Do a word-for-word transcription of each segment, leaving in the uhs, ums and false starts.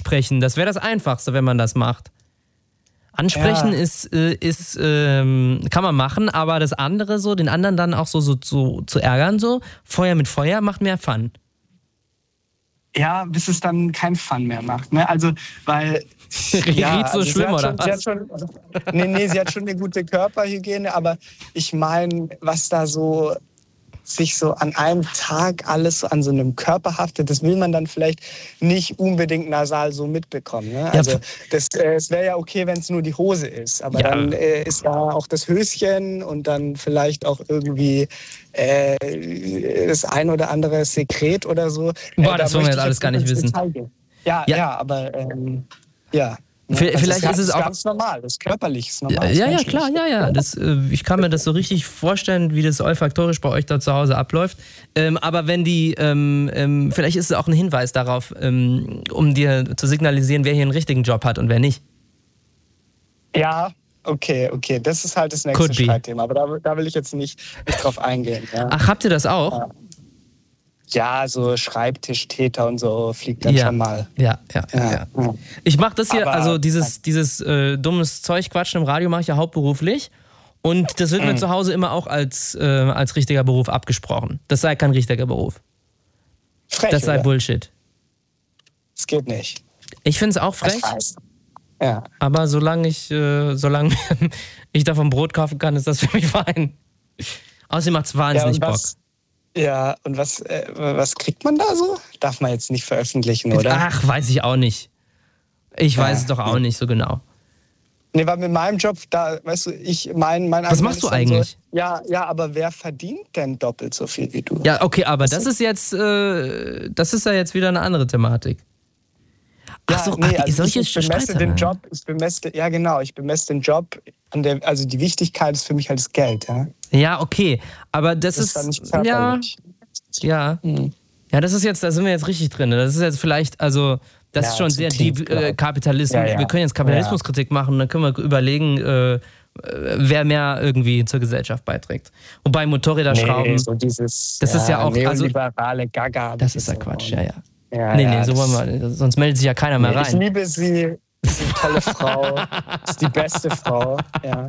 ansprechen, das wäre das Einfachste, wenn man das macht. Ansprechen ja. ist, äh, ist ähm, kann man machen, aber das andere so, den anderen dann auch so, so, so zu ärgern, so, Feuer mit Feuer macht mehr Fun. Ja, bis es dann kein Fun mehr macht. Ne? Also, weil... ja, Riecht so also schlimm, oder schon, was? Sie hat schon, nee, nee, sie hat schon eine gute Körperhygiene, aber ich meine, was da so sich so an einem Tag alles so an so einem Körper haftet, das will man dann vielleicht nicht unbedingt nasal so mitbekommen. Ne? Also ja. das, äh, es wäre ja okay, wenn es nur die Hose ist, aber ja. dann äh, ist da auch das Höschen und dann vielleicht auch irgendwie äh, das ein oder andere Sekret oder so. Boah, äh, das wollen wir jetzt alles gar nicht wissen. Ja, ja, ja, aber ähm, ja. Ja, vielleicht das ist es auch ganz normal, das ist körperlich ist normal. Ja, ja, klar, ja, ja. Das, äh, ich kann mir das so richtig vorstellen, wie das olfaktorisch bei euch da zu Hause abläuft. Ähm, aber wenn die, ähm, ähm, vielleicht ist es auch ein Hinweis darauf, ähm, um dir zu signalisieren, wer hier einen richtigen Job hat und wer nicht. Ja, okay, okay. Das ist halt das nächste Streitthema. Aber da, da will ich jetzt nicht, nicht drauf eingehen. Ja. Ach, habt ihr das auch? Ja. Ja, so Schreibtischtäter und so fliegt dann ja. schon mal. Ja, ja, ja. ja. ja. Ich mache das hier, aber, also dieses, dieses äh, dummes Zeug quatschen im Radio mache ich ja hauptberuflich. Und das wird mhm. mir zu Hause immer auch als, äh, als richtiger Beruf abgesprochen. Das sei kein richtiger Beruf. Frech, das sei oder? Bullshit. Das geht nicht. Ich finde es auch frech. Ja. Aber solange ich, äh, solange ich davon Brot kaufen kann, ist das für mich fein. Außerdem macht es wahnsinnig ja, Bock. Ja, und was, äh, was kriegt man da so? Darf man jetzt nicht veröffentlichen, oder? Ach, weiß ich auch nicht. Ich ja, weiß es doch auch ja. nicht so genau. Nee, weil mit meinem Job, da, weißt du, ich, mein, mein Was machst du eigentlich? So, ja, ja, aber wer verdient denn doppelt so viel wie du? Ja, okay, aber das, das ist jetzt, äh, das ist ja jetzt wieder eine andere Thematik. Ja, ach so, nee, ach, also solche ich bemesse den Job, ich bemesse, ja genau, ich bemesse den Job, an der, also die Wichtigkeit ist für mich halt das Geld, ja. Ja, okay, aber das, das ist, ist dann nicht ja, ja, hm. ja, das ist jetzt, da sind wir jetzt richtig drin. Das ist jetzt vielleicht, also das ja, ist schon sehr deep, äh, Kapitalismus. Ja, ja. Wir können jetzt Kapitalismuskritik ja. machen, dann können wir überlegen, äh, wer mehr irgendwie zur Gesellschaft beiträgt. Wobei Motorräderschrauben, nee, so dieses, das ist ja auch, neoliberale also, Gaga. Das ist ja Quatsch, ja, ja. Ja, nee, ja, nee, so wollen wir, sonst meldet sich ja keiner mehr nee, rein. Ich liebe sie, ist eine tolle Frau, ist die beste Frau, ja.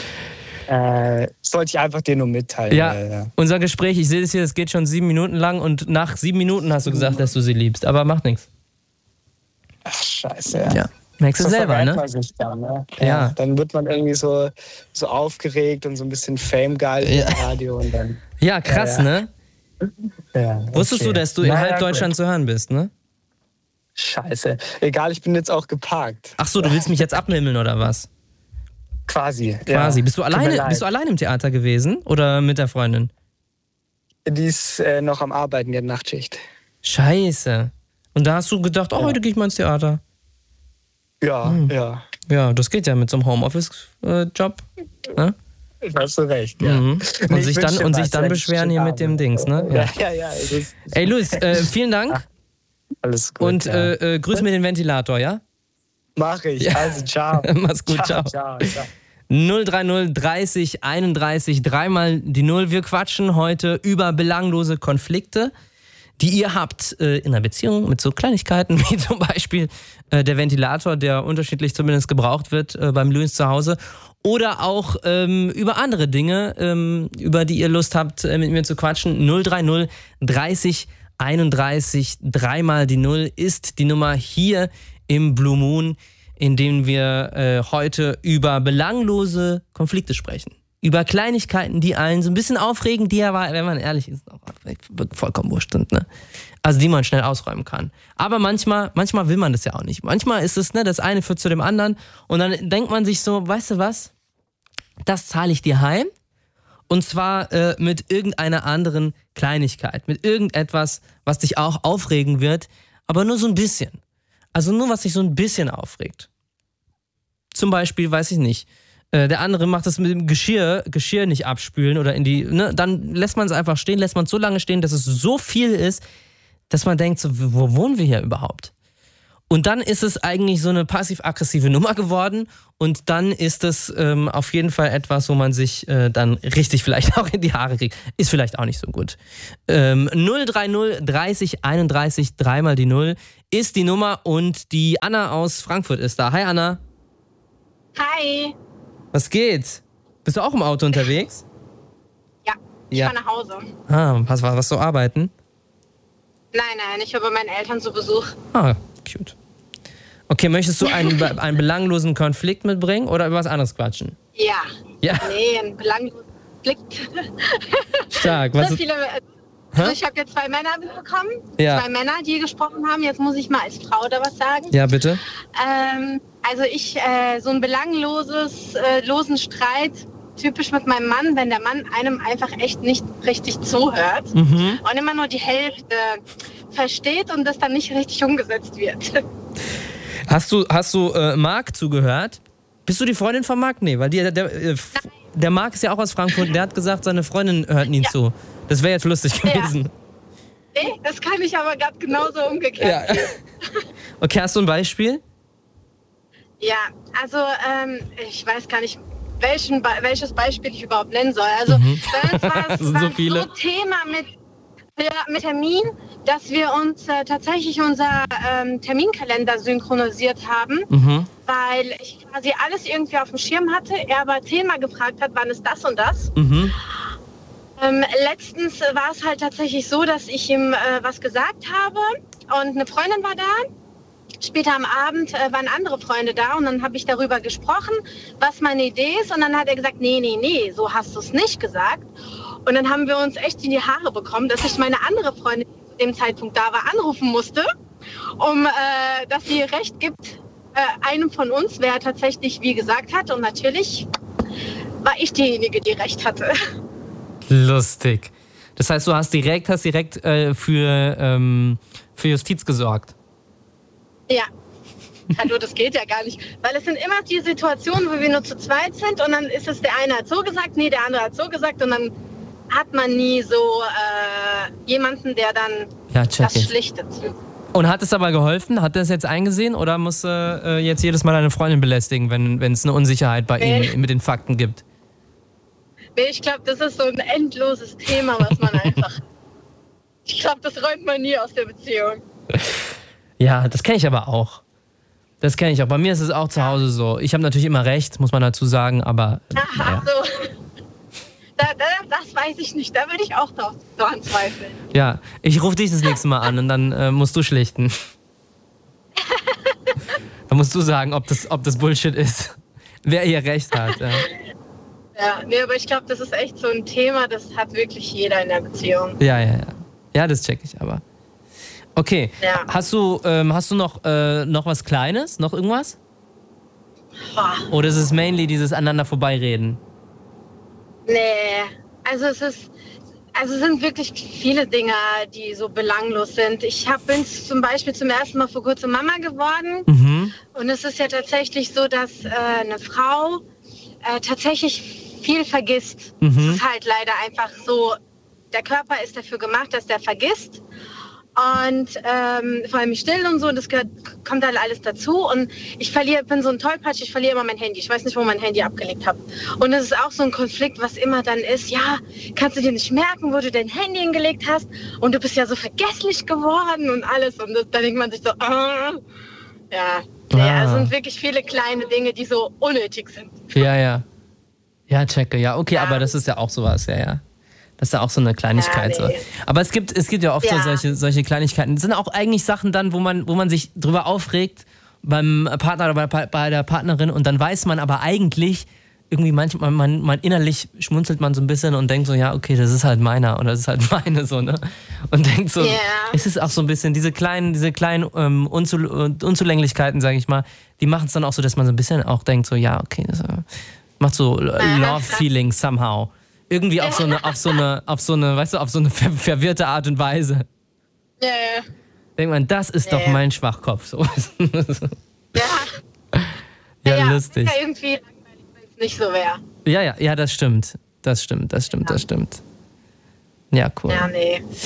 Äh, sollte ich einfach dir nur mitteilen. Ja, ja, ja. Unser Gespräch, ich sehe das hier, das geht schon sieben Minuten lang und nach sieben Minuten hast du gesagt, dass du sie liebst, aber macht nichts. Ach, scheiße, ja. ja. Merkst du das selber, ne? Man sich dann, ne? Ja. ja. Dann wird man irgendwie so, so aufgeregt und so ein bisschen Fame-geil ja. im Radio und dann... Ja, krass, ja, ja. ne? Ja, okay. Wusstest du, dass du in naja, halb Deutschland gut. zu hören bist, ne? Scheiße. Egal, ich bin jetzt auch geparkt. Ach so, du willst mich jetzt abnimmeln oder was? Quasi. Quasi. Ja. Bist du alleine, bist du alleine im Theater gewesen oder mit der Freundin? Die ist äh, noch am Arbeiten, die hat Nachtschicht. Scheiße. Und da hast du gedacht, oh, ja. heute gehe ich mal ins Theater. Ja, hm. ja. Ja, das geht ja mit so einem Homeoffice-Job. Ne? Da hast du recht, ja. Mhm. Und nee, sich dann, und sich dann beschweren hier mit dem Dings, ne? Ja, ja, ja. ja ist, Ey, Luis, äh, vielen Dank. Ach, alles gut. Und ja. äh, äh, grüß mir den Ventilator, ja? Mach ich. Ja. Also, ciao. Mach's gut, ciao. ciao. ciao, ciao. null drei null dreißig einunddreißig, dreimal die Null. Wir quatschen heute über belanglose Konflikte, die ihr habt äh, in einer Beziehung mit so Kleinigkeiten wie zum Beispiel äh, der Ventilator, der unterschiedlich zumindest gebraucht wird äh, beim Luis zu Hause. Oder auch ähm, über andere Dinge, ähm, über die ihr Lust habt, äh, mit mir zu quatschen. null drei null dreißig einunddreißig, dreimal die Null ist die Nummer hier im Blue Moon, in dem wir äh, heute über belanglose Konflikte sprechen. Über Kleinigkeiten, die einen so ein bisschen aufregen, die aber, wenn man ehrlich ist, auch vollkommen wurscht sind, ne? Also die man schnell ausräumen kann. Aber manchmal, manchmal will man das ja auch nicht. Manchmal ist es, ne, das eine führt zu dem anderen und dann denkt man sich so, weißt du was, das zahle ich dir heim und zwar äh, mit irgendeiner anderen Kleinigkeit, mit irgendetwas, was dich auch aufregen wird, aber nur so ein bisschen. Also nur, was dich so ein bisschen aufregt. Zum Beispiel, weiß ich nicht, äh, der andere macht das mit dem Geschirr, Geschirr nicht abspülen oder in die, ne, dann lässt man es einfach stehen, lässt man es so lange stehen, dass es so viel ist, dass man denkt, so, wo wohnen wir hier überhaupt? Und dann ist es eigentlich so eine passiv-aggressive Nummer geworden. Und dann ist es ähm, auf jeden Fall etwas, wo man sich äh, dann richtig vielleicht auch in die Haare kriegt. Ist vielleicht auch nicht so gut. Ähm, null drei null dreißig einunddreißig, dreimal die Null ist die Nummer. Und die Anna aus Frankfurt ist da. Hi Anna. Hi. Was geht? Bist du auch im Auto unterwegs? Ja, ich Ja. fahre nach Hause. Ah, was, was, was so arbeiten? Nein, nein, ich war bei meinen Eltern zu Besuch. Ah, cute. Okay, möchtest du einen, be- einen belanglosen Konflikt mitbringen oder über was anderes quatschen? Ja. Ja. Nee, ein belangloser Konflikt. Stark. Was So ist, viele, also ich habe jetzt zwei Männer bekommen. Ja. Zwei Männer, die gesprochen haben. Jetzt muss ich mal als Frau da was sagen. ja, bitte? Ähm, also ich, äh, so ein belangloses, äh, losen Streit, typisch mit meinem Mann, wenn der Mann einem einfach echt nicht richtig zuhört Mhm. und immer nur die Hälfte versteht und das dann nicht richtig umgesetzt wird. Hast du, hast du äh, Marc zugehört? Bist du die Freundin von Marc? Nee, weil die, der, der, äh, der Marc ist ja auch aus Frankfurt. Der hat gesagt, seine Freundin hört nie Ja. zu. Das wäre jetzt lustig Ja. gewesen. Nee, das kann ich aber gerade genauso umgekehrt Ja. sehen. Okay, hast du ein Beispiel? Ja, also ähm, ich weiß gar nicht, welchen, Be- welches Beispiel ich überhaupt nennen soll. Also bei uns war es Das sind so war viele. so Thema mit, ja, mit Termin, dass wir uns äh, tatsächlich unser ähm, Terminkalender synchronisiert haben, Mhm. weil ich quasi alles irgendwie auf dem Schirm hatte, er aber zehnmal gefragt hat, wann ist das und das. Mhm. Ähm, letztens äh, war es halt tatsächlich so, dass ich ihm äh, was gesagt habe und eine Freundin war da. Später am Abend äh, waren andere Freunde da und dann habe ich darüber gesprochen, was meine Idee ist. Und dann hat er gesagt, nee, nee, nee, so hast du es nicht gesagt. Und dann haben wir uns echt in die Haare bekommen, dass ich meine andere Freundin, die zu dem Zeitpunkt da war, anrufen musste, um äh, dass sie recht gibt äh, einem von uns, wer tatsächlich wie gesagt hat. Und natürlich war ich diejenige, die recht hatte. Lustig. Das heißt, du hast direkt, hast direkt äh, für, ähm, für Justiz gesorgt. Ja. Hallo, das geht ja gar nicht. Weil es sind immer die Situationen, wo wir nur zu zweit sind und dann ist es, der eine hat so gesagt, nee, der andere hat so gesagt und dann hat man nie so äh, jemanden, der dann Ja, check das ich. schlichtet. Und hat es aber geholfen? Hat er es jetzt eingesehen oder muss er äh, jetzt jedes Mal deine Freundin belästigen, wenn wenn es eine Unsicherheit bei Nee. ihm mit den Fakten gibt? Nee, ich glaube, das ist so ein endloses Thema, was man einfach... Ich glaube, das räumt man nie aus der Beziehung. Ja, das kenne ich aber auch. Das kenne ich auch. Bei mir ist es auch zu Hause so. Ich habe natürlich immer recht, muss man dazu sagen, aber Ach, naja. so. Da, da, das weiß ich nicht. Da würde ich auch drauf- dran zweifeln. Ja, ich rufe dich das nächste Mal an und dann äh, musst du schlichten. Dann musst du sagen, ob das, ob das Bullshit ist. Wer hier recht hat. Ja, Ja, nee, aber ich glaube, das ist echt so ein Thema, das hat wirklich jeder in der Beziehung. ja, ja. Ja, ja das check ich aber. Okay, Ja. hast du, ähm, hast du noch, äh, noch was Kleines? Noch irgendwas? Boah. Oder ist es mainly dieses aneinander vorbeireden? Nee, also es ist, also es sind wirklich viele Dinge, die so belanglos sind. Ich hab, bin zum Beispiel zum ersten Mal vor kurzem Mama geworden Mhm. und es ist ja tatsächlich so, dass äh, eine Frau äh, tatsächlich viel vergisst. Mhm. Es ist halt leider einfach so, der Körper ist dafür gemacht, dass der vergisst. Und ähm, vor allem still und so, und das gehört, kommt halt alles dazu. Und ich verliere, bin so ein Tollpatsch, ich verliere immer mein Handy. Ich weiß nicht, wo mein Handy abgelegt habe. Und das ist auch so ein Konflikt, was immer dann ist, ja, kannst du dir nicht merken, wo du dein Handy hingelegt hast? Und du bist ja so vergesslich geworden und alles. Und das, dann denkt man sich so, ah. Ja, nee, Ah. also sind wirklich viele kleine Dinge, die so unnötig sind. Ja, ja. Ja, checke. Ja, okay, Ja. aber das ist ja auch sowas, ja, ja. Das ist ja auch so eine Kleinigkeit. Ja, nee. So. Aber es gibt, es gibt ja oft so Ja. solche, solche Kleinigkeiten. Das sind auch eigentlich Sachen dann, wo man, wo man sich drüber aufregt beim Partner oder bei, bei der Partnerin und dann weiß man aber eigentlich, irgendwie manchmal, man, man innerlich schmunzelt man so ein bisschen und denkt so, ja, okay, das ist halt meiner oder das ist halt meine, so, ne? Und denkt so, Ja. es ist auch so ein bisschen, diese kleinen, diese kleinen ähm, Unzul Unzulänglichkeiten, sage ich mal, die machen es dann auch so, dass man so ein bisschen auch denkt, so, ja, okay, das äh, macht so äh, Love-Feeling somehow. Irgendwie auf so eine, auf so eine, auf so eine, weißt du, auf so eine ver verwirrte Art und Weise. Ja, ja. Denkt man, das ist doch Ja. mein Schwachkopf. So. Ja, Ja, ja, lustig. wäre ja irgendwie langweilig, wenn es nicht so wäre. Ja, ja, ja, das stimmt. Das stimmt, das stimmt, das stimmt. Ja, cool. Ja, nee.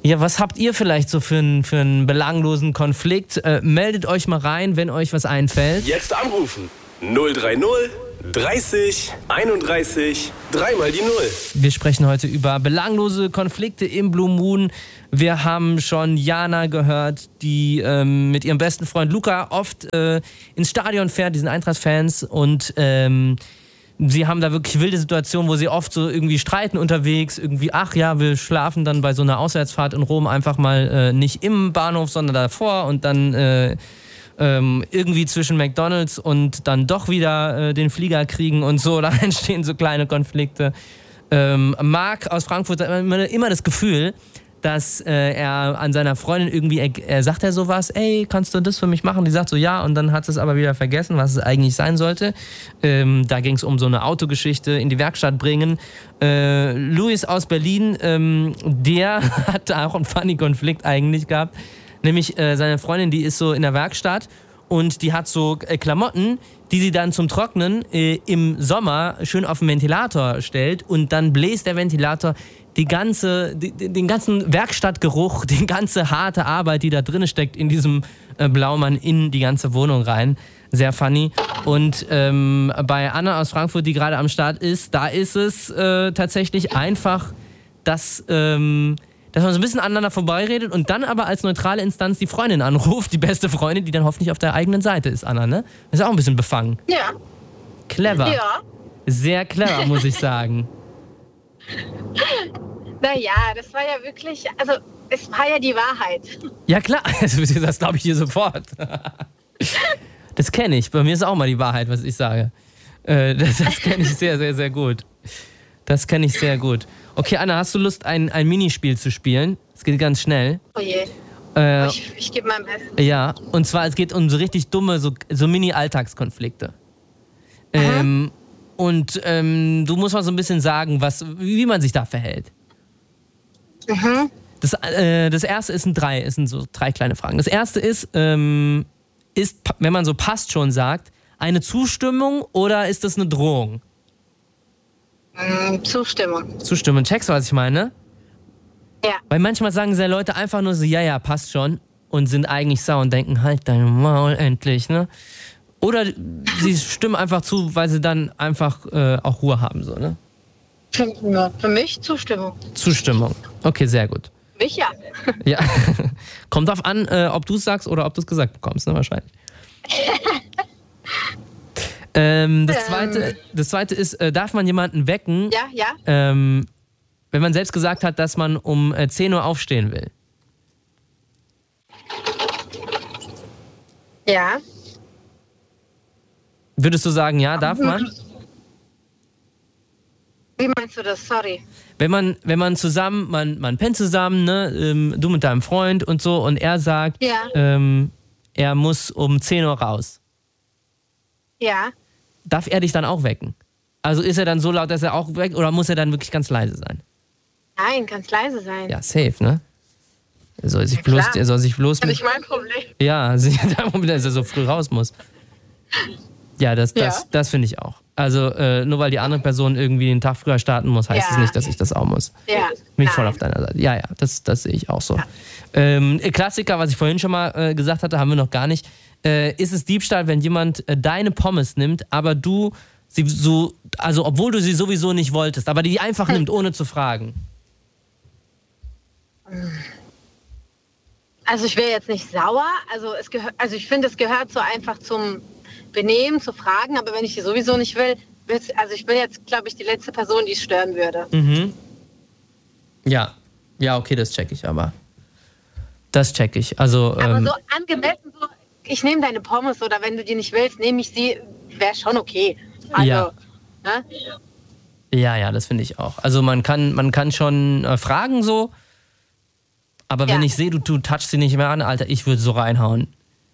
Ja, was habt ihr vielleicht so für einen für einen belanglosen Konflikt? Äh, meldet euch mal rein, wenn euch was einfällt. Jetzt anrufen. null drei null dreißig einunddreißig dreimal die Null. Wir sprechen heute über belanglose Konflikte im Blue Moon. Wir haben schon Jana gehört, die ähm, mit ihrem besten Freund Luca oft äh, ins Stadion fährt. Die sind Eintracht-Fans und ähm, sie haben da wirklich wilde Situationen, wo sie oft so irgendwie streiten unterwegs. Irgendwie, ach ja, wir schlafen dann bei so einer Auswärtsfahrt in Rom einfach mal äh, nicht im Bahnhof, sondern davor und dann äh, ähm, irgendwie zwischen McDonald's und dann doch wieder äh, den Flieger kriegen und so. Da entstehen so kleine Konflikte. Ähm, Marc aus Frankfurt hat immer, immer das Gefühl, dass äh, er an seiner Freundin irgendwie, er, er sagt er sowas, ey, kannst du das für mich machen? Die sagt so, ja, und dann hat es aber wieder vergessen, was es eigentlich sein sollte. Ähm, da ging es um so eine Autogeschichte, in die Werkstatt bringen. Äh, Luis aus Berlin, ähm, der hat auch einen funny Konflikt eigentlich gehabt. Nämlich äh, seine Freundin, die ist so in der Werkstatt und die hat so äh, Klamotten, die sie dann zum Trocknen äh, im Sommer schön auf den Ventilator stellt und dann bläst der Ventilator die ganze, die, den ganzen Werkstattgeruch, die ganze harte Arbeit, die da drin steckt, in diesem äh, Blaumann in die ganze Wohnung rein. Sehr funny. Und ähm, bei Anna aus Frankfurt, die gerade am Start ist, da ist es äh, tatsächlich einfach, dass, ähm, dass man so ein bisschen aneinander vorbeiredet und dann aber als neutrale Instanz die Freundin anruft, die beste Freundin, die dann hoffentlich auf der eigenen Seite ist, Anna, ne? Das ist auch ein bisschen befangen. Ja. Clever. Ja. Sehr clever, muss ich sagen. Naja, das war ja wirklich, also es war ja die Wahrheit. Ja klar, das glaube ich dir sofort. Das kenne ich, bei mir ist auch mal die Wahrheit, was ich sage. Das, das kenne ich sehr, sehr, sehr gut. Das kenne ich sehr gut. Okay, Anna, hast du Lust, ein, ein Minispiel zu spielen? Es geht ganz schnell. Oh je. Äh, ich ich gebe mein Bestes. Ja, und zwar, es geht um so richtig dumme, so, so Mini-Alltagskonflikte. Ähm, und ähm, du musst mal so ein bisschen sagen, was, wie man sich da verhält. Mhm. Das, äh, das erste ist ein drei, es sind so drei kleine Fragen. Das erste ist, ähm, ist, wenn man so passt schon sagt, eine Zustimmung oder ist das eine Drohung? Mm, Zustimmung. Zustimmung. Checkst du, was ich meine? Ja. Weil manchmal sagen sie Leute einfach nur so, ja, ja, passt schon und sind eigentlich sauer und denken, halt dein Maul endlich, ne? Oder sie stimmen einfach zu, weil sie dann einfach äh, auch Ruhe haben, so, ne? Für, für mich Zustimmung. Zustimmung. Okay, sehr gut. Für mich ja. Ja. Kommt drauf an, äh, ob du es sagst oder ob du es gesagt bekommst, ne? Wahrscheinlich. ähm, das, zweite, das zweite ist, äh, darf man jemanden wecken, Ja, ja. ähm, wenn man selbst gesagt hat, dass man um äh, zehn Uhr aufstehen will? Ja. Würdest du sagen, ja, darf man? Wie meinst du das? Sorry. Wenn man, wenn man zusammen, man, man pennt zusammen, ne, ähm, du mit deinem Freund und so, und er sagt, Ja. ähm, er muss um zehn Uhr raus. Ja. Darf er dich dann auch wecken? Also ist er dann so laut, dass er auch weckt, oder muss er dann wirklich ganz leise sein? Nein, ganz leise sein. Ja, safe, ne? Er soll sich Ja, bloß, klar. er soll sich bloß Das ist mit, nicht mein Problem. ja, dass er so früh raus muss. Ja, das, das, Ja. das finde ich auch. Also äh, nur weil die andere Person irgendwie einen Tag früher starten muss, heißt es Ja. nicht, dass ich das auch muss. Ja. Bin ich voll Nein. auf deiner Seite. Ja, ja, das, das sehe ich auch so. Ähm, Klassiker, was ich vorhin schon mal äh, gesagt hatte, haben wir noch gar nicht. Äh, ist es Diebstahl, wenn jemand äh, deine Pommes nimmt, aber du sie so, also obwohl du sie sowieso nicht wolltest, aber die einfach nimmt, ohne zu fragen? Also ich wäre jetzt nicht sauer. Also, es gehör, also ich finde, es gehört so einfach zum Benehmen, zu fragen. Aber wenn ich die sowieso nicht will, will's, also ich bin jetzt, glaube ich, die letzte Person, die es stören würde. Mhm. Ja, ja, okay, das check ich aber. Das check ich. Also, Aber ähm, so angemessen, so, ich nehme deine Pommes oder wenn du die nicht willst, nehme ich sie, wäre schon okay. Also, Ja. ne? ja, ja, das finde ich auch. Also man kann, man kann schon äh, fragen so, aber wenn Ja. ich sehe, du, du touchst sie nicht mehr an, Alter, ich würde so reinhauen.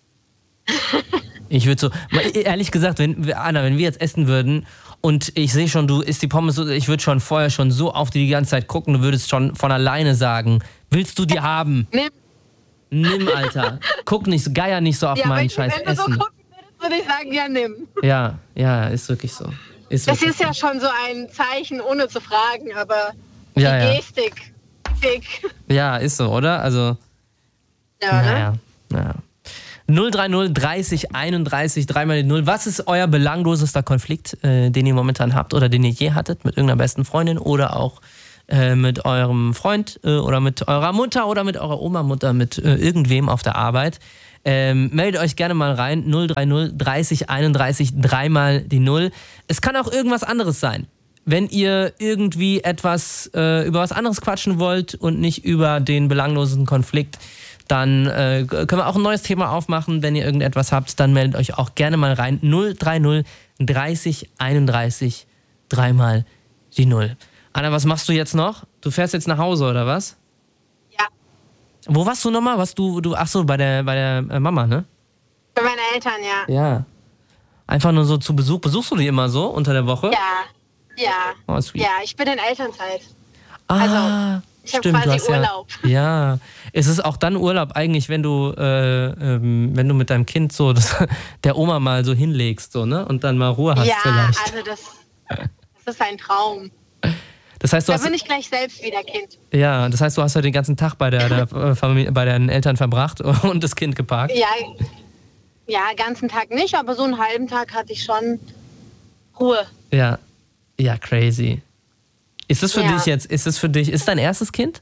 Ich würde so, mal, ehrlich gesagt, wenn, Anna, wenn wir jetzt essen würden und ich sehe schon, du isst die Pommes, so, ich würde schon vorher schon so auf die die ganze Zeit gucken, du würdest schon von alleine sagen, willst du die haben? Nimm. Nimm, Alter. Guck nicht, so- geier nicht so auf Ja, mein wenn, scheiß wenn du so Essen. gucken würdest, würde ich sagen, ja, nimm. Ja, ja, ist wirklich so. Ist Das wirklich ist ja schon so ein Zeichen, ohne zu fragen, aber Ja, die ja. Gestik nervig. Ja, ist so, oder? Also, Ja, naja, ne? naja. null drei null dreißig einunddreißig dreimal die null. Was ist euer belanglosester Konflikt, äh, den ihr momentan habt oder den ihr je hattet mit irgendeiner besten Freundin oder auch äh, mit eurem Freund äh, oder mit eurer Mutter oder mit eurer Oma-Mutter, mit äh, irgendwem auf der Arbeit? Ähm, meldet euch gerne mal rein. null drei null dreißig einunddreißig dreimal die null. Es kann auch irgendwas anderes sein. Wenn ihr irgendwie etwas äh, über was anderes quatschen wollt und nicht über den belanglosen Konflikt, dann äh, können wir auch ein neues Thema aufmachen. Wenn ihr irgendetwas habt, dann meldet euch auch gerne mal rein. null drei null dreißig einunddreißig dreimal die null. Anna, was machst du jetzt noch? Du fährst jetzt nach Hause, oder was? Ja, Wo warst du nochmal? Was du, du, ach so, bei der, bei der äh, Mama, ne? bei meinen Eltern, ja. Ja. Einfach nur so zu Besuch. Besuchst du die immer so unter der Woche? Ja, ja. Oh, sweet. Ja, ich bin in Elternzeit. Ah, Also, ich hab stimmt, quasi du hast Urlaub. Ja, ja. Es ist auch dann Urlaub eigentlich, wenn du, äh, ähm, wenn du mit deinem Kind so das, der Oma mal so hinlegst, so, ne? Und dann mal Ruhe hast Ja, vielleicht. also das, das ist ein Traum. Das heißt, du Da hast, bin ich gleich selbst wieder Kind. ja, das heißt, du hast heute den ganzen Tag bei der, der äh, Familie, bei deinen Eltern verbracht und das Kind geparkt. Ja, ja, ganzen Tag nicht, aber so einen halben Tag hatte ich schon Ruhe. Ja, ja, crazy. Ist es für Ja. dich jetzt, ist es für dich, ist dein erstes Kind?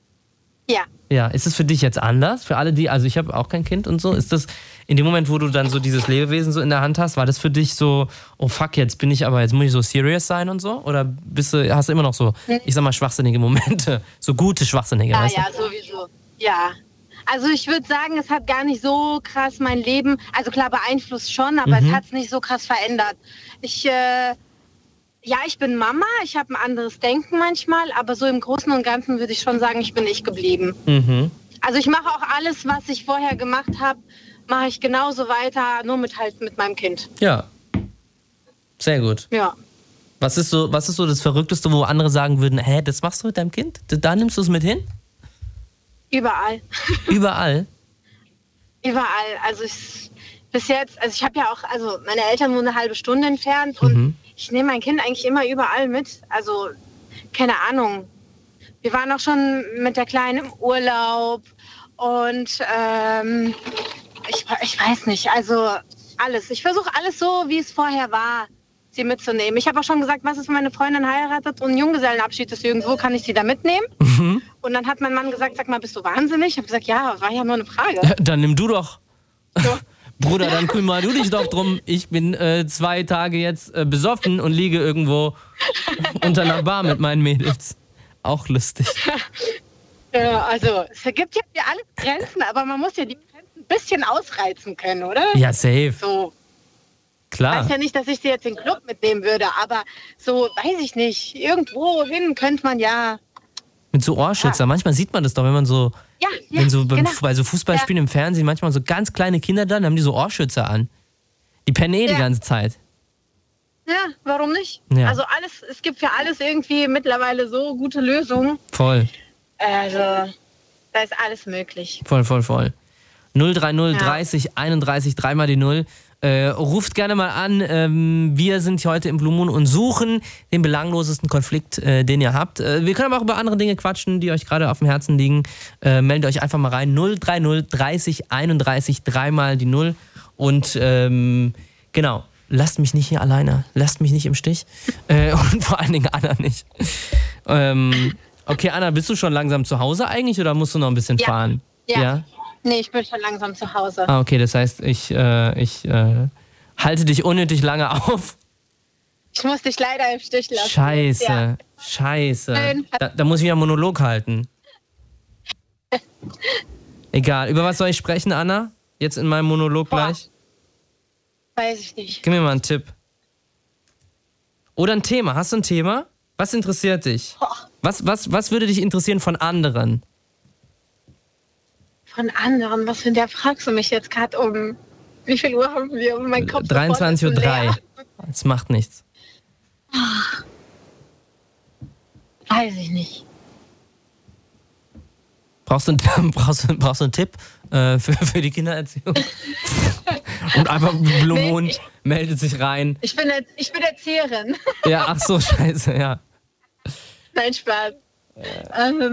Ja, Ja, ist es für dich jetzt anders? Für alle, die, also ich habe auch kein Kind und so, ist das in dem Moment, wo du dann so dieses Lebewesen so in der Hand hast, war das für dich so, oh fuck, jetzt bin ich aber, jetzt muss ich so serious sein und so? Oder bist du, hast du immer noch so, ich sag mal, schwachsinnige Momente, so gute schwachsinnige, ja, weißt du? ja, sowieso. Ja. Also ich würde sagen, es hat gar nicht so krass mein Leben, also klar beeinflusst schon, aber Mhm. es hat es nicht so krass verändert. Ich, äh, ja, ich bin Mama, ich habe ein anderes Denken manchmal, aber so im Großen und Ganzen würde ich schon sagen, ich bin ich geblieben. Mhm. Also ich mache auch alles, was ich vorher gemacht habe, mache ich genauso weiter, nur mit halt mit meinem Kind. Ja. Sehr gut. Ja. Was ist so, was ist so das Verrückteste, wo andere sagen würden, hä, das machst du mit deinem Kind? Da nimmst du es mit hin? Überall. Überall? Überall. Also ich, bis jetzt, also ich habe ja auch, also meine Eltern wohnen eine halbe Stunde entfernt und Mhm. ich nehme mein Kind eigentlich immer überall mit. Also keine Ahnung. Wir waren auch schon mit der Kleinen im Urlaub und ähm, ich, ich weiß nicht, also alles. Ich versuche alles so, wie es vorher war, sie mitzunehmen. Ich habe auch schon gesagt, was ist, wenn meine Freundin heiratet und ein Junggesellenabschied ist irgendwo, kann ich sie da mitnehmen? Mhm. Und dann hat mein Mann gesagt, sag mal, bist du wahnsinnig? Ich habe gesagt, ja, war ja nur eine Frage. Dann nimm du doch. So. Bruder, dann kümmer du dich doch drum. Ich bin äh, zwei Tage jetzt äh, besoffen und liege irgendwo unter einer Bar mit meinen Mädels. Auch lustig. Ja, also es gibt ja für alles Grenzen, aber man muss ja die Grenzen ein bisschen ausreizen können, oder? Ja, safe. So. Ich Klar. weiß ja nicht, dass ich sie jetzt in den Club mitnehmen würde, aber so, weiß ich nicht, irgendwo hin könnte man ja. Mit so Ohrschützer. Ja. Manchmal sieht man das doch, wenn man so, Ja, ja, wenn so beim, genau. bei so Fußballspielen im Fernsehen manchmal so ganz kleine Kinder da, dann haben die so Ohrschützer an. Die pennen eh die Ja. ganze Zeit. Ja, warum nicht? Ja. Also alles, es gibt für alles irgendwie mittlerweile so gute Lösungen. Voll. Also, da ist alles möglich. Voll, voll, voll. null drei null Ja. dreißig einunddreißig dreimal die null. Äh, ruft gerne mal an. Ähm, wir sind heute im Blue Moon und suchen den belanglosesten Konflikt, äh, den ihr habt. Äh, wir können aber auch über andere Dinge quatschen, die euch gerade auf dem Herzen liegen. Äh, meldet euch einfach mal rein. null drei null dreißig einunddreißig dreimal die null. Und ähm, genau, lasst mich nicht hier alleine. Lasst mich nicht im Stich. Äh, und vor allen Dingen Anna nicht. Ähm, okay, Anna, bist du schon langsam zu Hause eigentlich oder musst du noch ein bisschen Ja. fahren? Ja. Nee, ich bin schon langsam zu Hause. Ah, okay, das heißt, ich, äh, ich äh, halte dich unnötig lange auf. Ich muss dich leider im Stich lassen. Scheiße, Ja. scheiße. Schön. Da, da muss ich wieder einen Monolog halten. Egal, über was soll ich sprechen, Anna? Jetzt in meinem Monolog Boah. gleich? Weiß ich nicht. Gib mir mal einen Tipp. Oder ein Thema. Hast du ein Thema? Was interessiert dich? Boah. Was, was, was würde dich interessieren von anderen? Von anderen, was für der fragst du mich jetzt gerade um? Wie viel Uhr haben wir? Um mein Kopf dreiundzwanzig Uhr sofort ist drei. leer. Das macht nichts. Weiß ich nicht. Brauchst du, einen- brauchst, du- brauchst du einen Tipp äh, für, für die Kindererziehung? Und einfach Blue Nee, Moon ich- meldet sich rein. Ich bin, Erz- ich bin Erzieherin. Ja, ach so, scheiße, ja. Nein, Spaß. Ähm,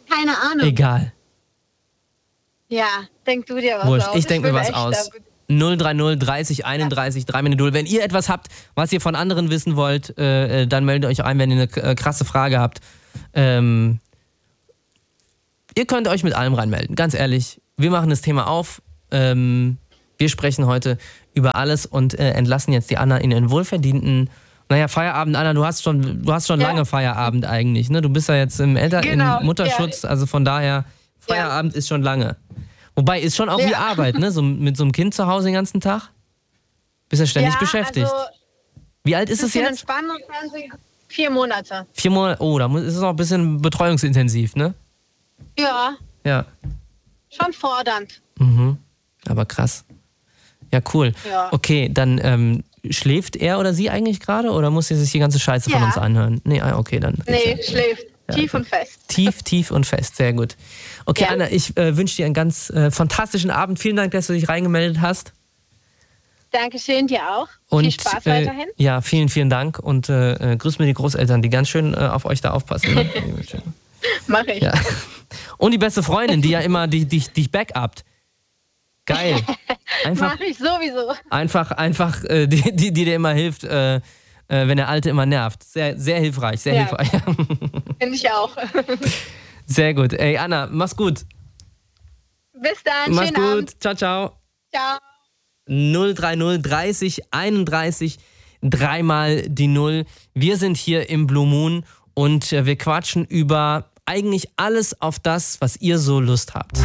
keine Ahnung. Egal. Ja, denk du dir was Wurscht, aus. ich denke mir was echt aus. da- null drei null dreißig einunddreißig drei null. Wenn ihr etwas habt, was ihr von anderen wissen wollt, äh, dann meldet euch ein, wenn ihr eine äh, krasse Frage habt. Ähm, ihr könnt euch mit allem reinmelden, ganz ehrlich. Wir machen das Thema auf. Ähm, wir sprechen heute über alles und äh, entlassen jetzt die Anna in ihren wohlverdienten, naja, Feierabend. Anna, du hast schon, du hast schon Ja. lange Feierabend eigentlich, ne? Du bist ja jetzt im, Eltern Genau, im Mutterschutz, also von daher, Feierabend ist schon lange. Wobei, ist schon auch Ja. wie Arbeit, ne? So mit so einem Kind zu Hause den ganzen Tag. Bist ja ständig ja, beschäftigt. Also, Wie alt ist es bisschen jetzt? entspannen und Fernsehen. Vier Monate. Vier Monate. Oh, da muss- ist es auch ein bisschen betreuungsintensiv, ne? Ja, Ja. schon fordernd. Mhm. Aber krass. Ja, cool. Ja. Okay, dann ähm, schläft er oder sie eigentlich gerade oder muss sie sich die ganze Scheiße von Ja. uns anhören? Nee, ah, okay, dann. Nee, schläft. Tief und fest. Tief, tief und fest. Sehr gut. Okay, Ja. Anna, ich äh, wünsche dir einen ganz äh, fantastischen Abend. Vielen Dank, dass du dich reingemeldet hast. Dankeschön, dir auch. Und, Viel Spaß äh, weiterhin. Ja, vielen, vielen Dank. Und äh, äh, grüß mir die Großeltern, die ganz schön äh, auf euch da aufpassen. Ne? Mach ich. Ja. Und die beste Freundin, die ja immer dich, dich, dich backupt. Geil. Einfach, Mach ich sowieso. einfach, einfach äh, die, die, die dir immer hilft, äh, äh, wenn der Alte immer nervt. Sehr, sehr hilfreich, sehr Ja. hilfreich. Finde ich auch. Sehr gut. Ey, Anna, mach's gut. Bis dann. Mach's Schönen gut. Abend. Ciao, ciao. Ciao. null drei null dreißig einunddreißig dreimal die Null. Wir sind hier im Blue Moon und äh, wir quatschen über eigentlich alles auf das, was ihr so Lust habt.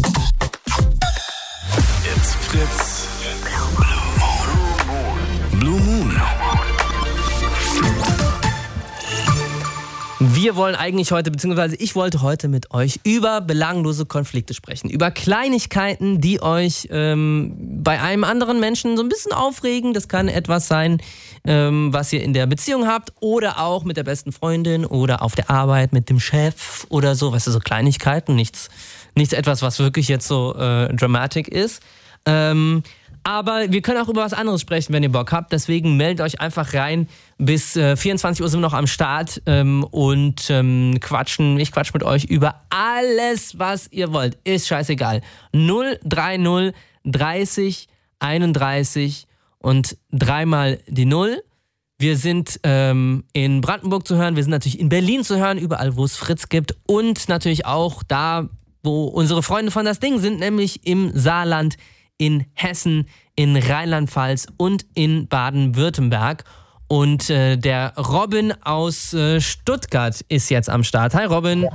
It's Fritz. Blue Moon. Wir wollen eigentlich heute, beziehungsweise ich wollte heute mit euch über belanglose Konflikte sprechen. Über Kleinigkeiten, die euch ähm, bei einem anderen Menschen so ein bisschen aufregen. Das kann etwas sein, ähm, was ihr in der Beziehung habt oder auch mit der besten Freundin oder auf der Arbeit mit dem Chef oder so. Weißt du, so Kleinigkeiten, nichts, nichts etwas, was wirklich jetzt so äh, dramatic ist. Ähm, aber wir können auch über was anderes sprechen, wenn ihr Bock habt. Deswegen meldet euch einfach rein. Bis äh, vierundzwanzig Uhr sind wir noch am Start ähm, und ähm, quatschen. Ich quatsch mit euch über alles, was ihr wollt. Ist scheißegal. null drei null dreißig einunddreißig und dreimal die Null. Wir sind ähm, in Brandenburg zu hören. Wir sind natürlich in Berlin zu hören, überall, wo es Fritz gibt. Und natürlich auch da, wo unsere Freunde von das Ding sind, nämlich im Saarland, in Hessen, in Rheinland-Pfalz und in Baden-Württemberg. Und äh, der Robin aus äh, Stuttgart ist jetzt am Start. Hi Robin.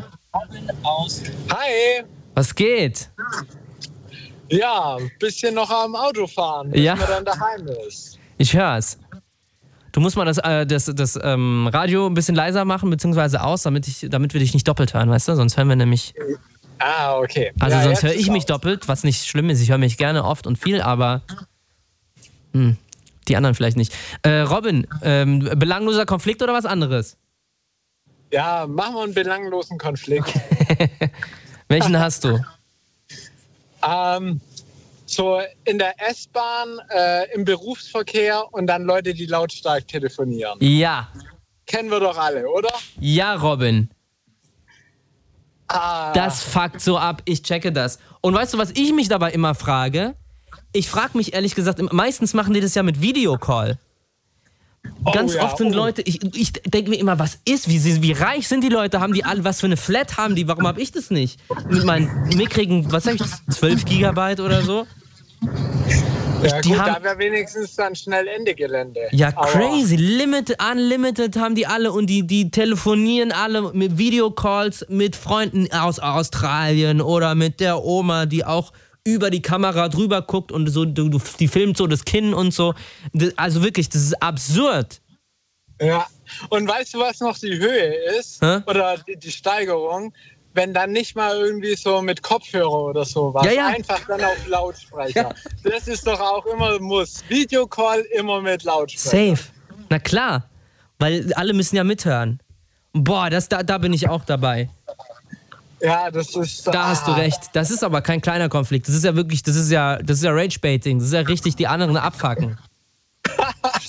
Hi! Was geht? Ja, ein bisschen noch am Auto fahren, bis Ja. man dann daheim ist. Ich hör's. Du musst mal das, äh, das, das ähm, Radio ein bisschen leiser machen, beziehungsweise aus, damit, ich, damit wir dich nicht doppelt hören, weißt du? Sonst hören wir nämlich... Ah, okay. Also ja, sonst jetzt höre ist ich mich aus. doppelt, was nicht schlimm ist. Ich höre mich gerne oft und viel, aber hm, die anderen vielleicht nicht. Äh, Robin, ähm, belangloser Konflikt oder was anderes? Ja, machen wir einen belanglosen Konflikt. Welchen hast du? ähm, so in der S-Bahn, äh, im Berufsverkehr und dann Leute, die lautstark telefonieren. Ja, Kennen wir doch alle, oder? ja, Robin. Ah, Das fuckt so ab, ich checke das. Und weißt du, was ich mich dabei immer frage? Ich frage mich ehrlich gesagt, im- meistens machen die das ja mit Videocall. oh, Ganz ja, oft sind oh. Leute, ich, ich denke mir immer, was ist, wie, sie- wie reich sind die Leute, haben die alle, was für eine Flat haben die, warum habe ich das nicht? Mit meinen mickrigen, was sag ich, zwölf Gigabyte oder so? Ja, die gut, haben- da wäre wenigstens dann schnell Ende Gelände. Ja, Aber- crazy. Limited, unlimited haben die alle und die, die telefonieren alle mit Videocalls mit Freunden aus Australien oder mit der Oma, die auch über die Kamera drüber guckt und so, du, du- die filmt so das Kinn und so. Das, also wirklich, das ist absurd. Ja, und weißt du, was noch die Höhe ist? Hä? Oder die, die Steigerung? Wenn dann nicht mal irgendwie so mit Kopfhörer oder sowas, Ja, ja. einfach dann auf Lautsprecher. Das ist doch auch immer ein Muss. Videocall immer mit Lautsprecher. Safe. Na klar. Weil alle müssen ja mithören. Boah, das, da, da bin ich auch dabei. Ja, das ist... Da hast du recht. Das ist aber kein kleiner Konflikt. Das ist ja wirklich, das ist ja, das ist ja Rage-Baiting. Das ist ja richtig die anderen abfacken.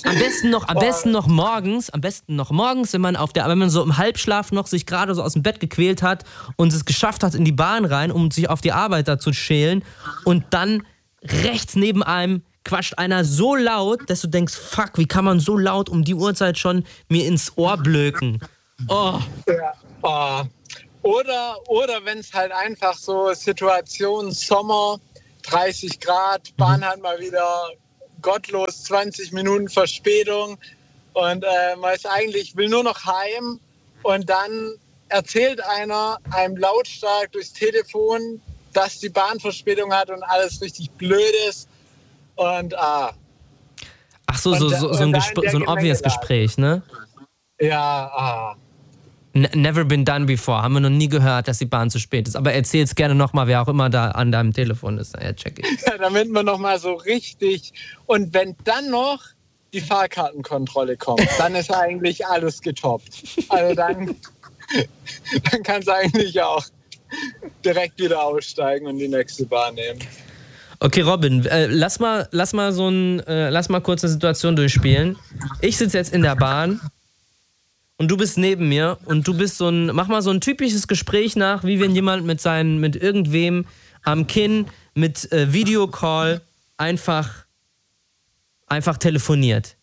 Am besten noch, am besten noch morgens, am besten noch morgens, wenn man auf der, wenn man so im Halbschlaf noch sich gerade so aus dem Bett gequält hat und es geschafft hat in die Bahn rein, um sich auf die Arbeit da zu schälen und dann rechts neben einem quatscht einer so laut, dass du denkst, fuck, wie kann man so laut um die Uhrzeit schon mir ins Ohr blöken? Oh. Ja. Oh. Oder, oder wenn es halt einfach so Situation Sommer, dreißig Grad, Bahn hat mal wieder gottlos zwanzig Minuten Verspätung und äh, man ist eigentlich, will nur noch heim und dann erzählt einer einem lautstark durchs Telefon, dass die Bahn Verspätung hat und alles richtig blöd ist und ah. Ach so, so, so, so ein, Gespr- so ein obvious Gespräch, ne? Ja, ah. Never been done before. Haben wir noch nie gehört, dass die Bahn zu spät ist. Aber erzähl's gerne nochmal, wer auch immer da an deinem Telefon ist. Ja, check ich. Ja, damit man nochmal so richtig... Und wenn dann noch die Fahrkartenkontrolle kommt, dann ist eigentlich alles getoppt. Also dann, dann kannst du eigentlich auch direkt wieder aussteigen und die nächste Bahn nehmen. Okay, Robin, äh, lass mal, lass mal so ein, äh, lass mal kurz eine Situation durchspielen. Ich sitze jetzt in der Bahn und du bist neben mir und du bist so ein, mach mal so ein typisches Gespräch nach, wie wenn jemand mit seinen, mit irgendwem am Kinn mit äh, Videocall einfach, einfach telefoniert.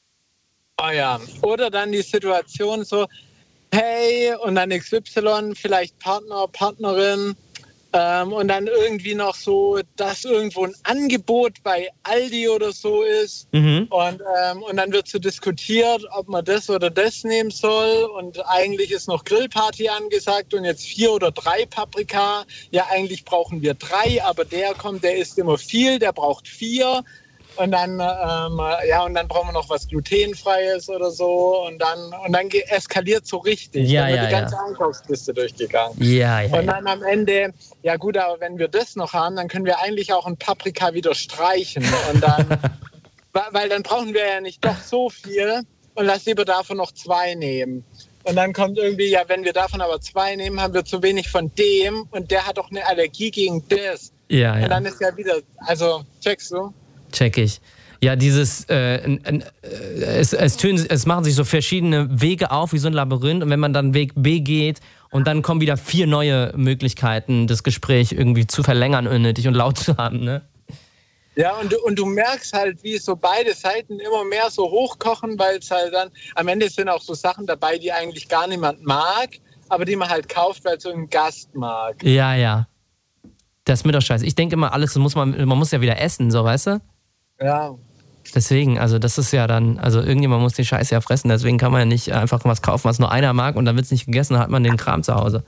Oh ja, oder dann die Situation so, hey, und dann X Y, vielleicht Partner, Partnerin, ähm, und dann irgendwie noch so, dass irgendwo ein Angebot bei Aldi oder so ist. Mhm. Und, ähm, und dann wird so diskutiert, ob man das oder das nehmen soll. Und eigentlich ist noch Grillparty angesagt und jetzt vier oder drei Paprika. Ja, eigentlich brauchen wir drei, aber der kommt, der isst immer viel, der braucht vier. Und dann, ähm, ja, und dann brauchen wir noch was Glutenfreies oder so. Und dann, und dann eskaliert so richtig. Ja, dann wird ja, die ganze ja. Einkaufsliste durchgegangen. Ja, ja, und dann am Ende, ja gut, aber wenn wir das noch haben, dann können wir eigentlich auch ein Paprika wieder streichen. Und dann, weil dann brauchen wir ja nicht doch so viel und lass lieber davon noch zwei nehmen. Und dann kommt irgendwie, ja, wenn wir davon aber zwei nehmen, haben wir zu wenig von dem und der hat doch eine Allergie gegen das. Ja, ja. Und dann ist ja wieder, also, checkst du? Check ich. Ja, dieses, äh, äh, es, es, tönen, es machen sich so verschiedene Wege auf, wie so ein Labyrinth. Und wenn man dann Weg B geht und dann kommen wieder vier neue Möglichkeiten, das Gespräch irgendwie zu verlängern, unnötig und laut zu haben, ne? Ja, und, und du merkst halt, wie so beide Seiten immer mehr so hochkochen, weil es halt dann, am Ende sind auch so Sachen dabei, die eigentlich gar niemand mag, aber die man halt kauft, weil es so ein Gast mag. Ja, ja. Das ist mir doch scheiße. Ich denke immer, alles muss man, man muss ja wieder essen, so, weißt du? Ja. Deswegen, also das ist ja dann, also irgendjemand muss die Scheiße ja fressen, deswegen kann man ja nicht einfach was kaufen, was nur einer mag und dann wird es nicht gegessen, dann hat man den Kram zu Hause.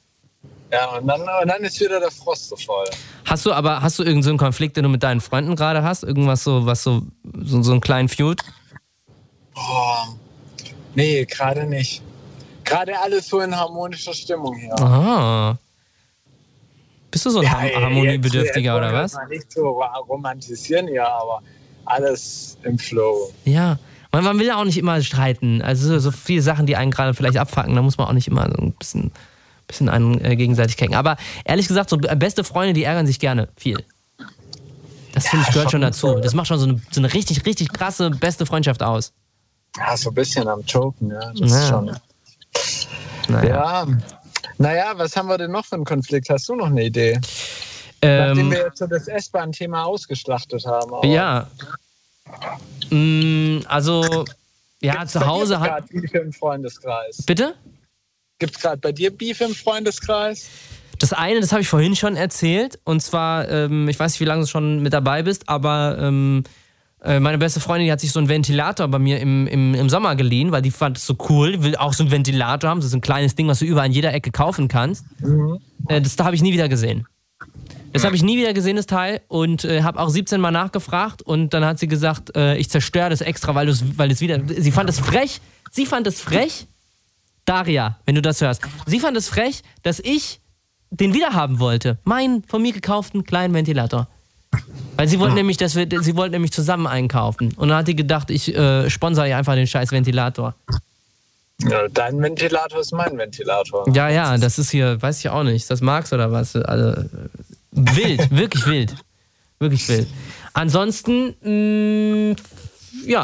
Ja, und dann, und dann ist wieder der Frost so voll. Hast du aber, hast du irgendeinen so einen Konflikt, den du mit deinen Freunden gerade hast? Irgendwas so, was so, so, so einen kleinen Feud? Boah, nee, gerade nicht. Gerade alles so in harmonischer Stimmung hier. Aha. Bist du so ein ja, Har- Harmoniebedürftiger jetzt, oder was? Mal nicht so romantisieren, ja, aber alles im Flow. Ja, man, man will ja auch nicht immer streiten. Also so viele Sachen, die einen gerade vielleicht abfacken, da muss man auch nicht immer so ein bisschen, bisschen einen äh, gegenseitig kecken. Aber ehrlich gesagt, so beste Freunde, die ärgern sich gerne viel. Das ja, finde ich gehört schon dazu. So. Das macht schon so eine, so eine richtig, richtig krasse beste Freundschaft aus. Ja, so ein bisschen am Joken, ja. Das ja. ist schon. Naja. Ja. Naja, was haben wir denn noch für einen Konflikt? Hast du noch eine Idee? Ähm, Nachdem wir jetzt so das S-Bahn-Thema ausgeschlachtet haben. Auch. Ja. Mm, also, ja, Gibt's zu Hause hat. Beef im Freundeskreis? Bitte? Gibt es gerade bei dir Beef im Freundeskreis? Das eine, das habe ich vorhin schon erzählt. Und zwar, ähm, ich weiß nicht, wie lange du schon mit dabei bist, aber ähm, äh, meine beste Freundin, die hat sich so einen Ventilator bei mir im, im, im Sommer geliehen, weil die fand es so cool. Die will auch so einen Ventilator haben. Das ist ein kleines Ding, was du überall in jeder Ecke kaufen kannst. Mhm. Äh, das da habe ich nie wieder gesehen. Das habe ich nie wieder gesehen, das Teil. Und äh, habe auch siebzehn Mal nachgefragt. Und dann hat sie gesagt, äh, ich zerstöre das extra, weil es weil wieder... Sie fand es frech. Sie fand es frech. Daria, wenn du das hörst. Sie fand es frech, dass ich den wieder haben wollte. Meinen von mir gekauften kleinen Ventilator. Weil sie wollten nämlich, dass wir, sie wollten nämlich zusammen einkaufen. Und dann hat die gedacht, ich äh, sponsere ihr einfach den scheiß Ventilator. Ja, dein Ventilator ist mein Ventilator. Ja, ja, das ist hier, weiß ich auch nicht, das magst oder was? Also, wild, wirklich wild. Wirklich wild. Ansonsten, mh, ja,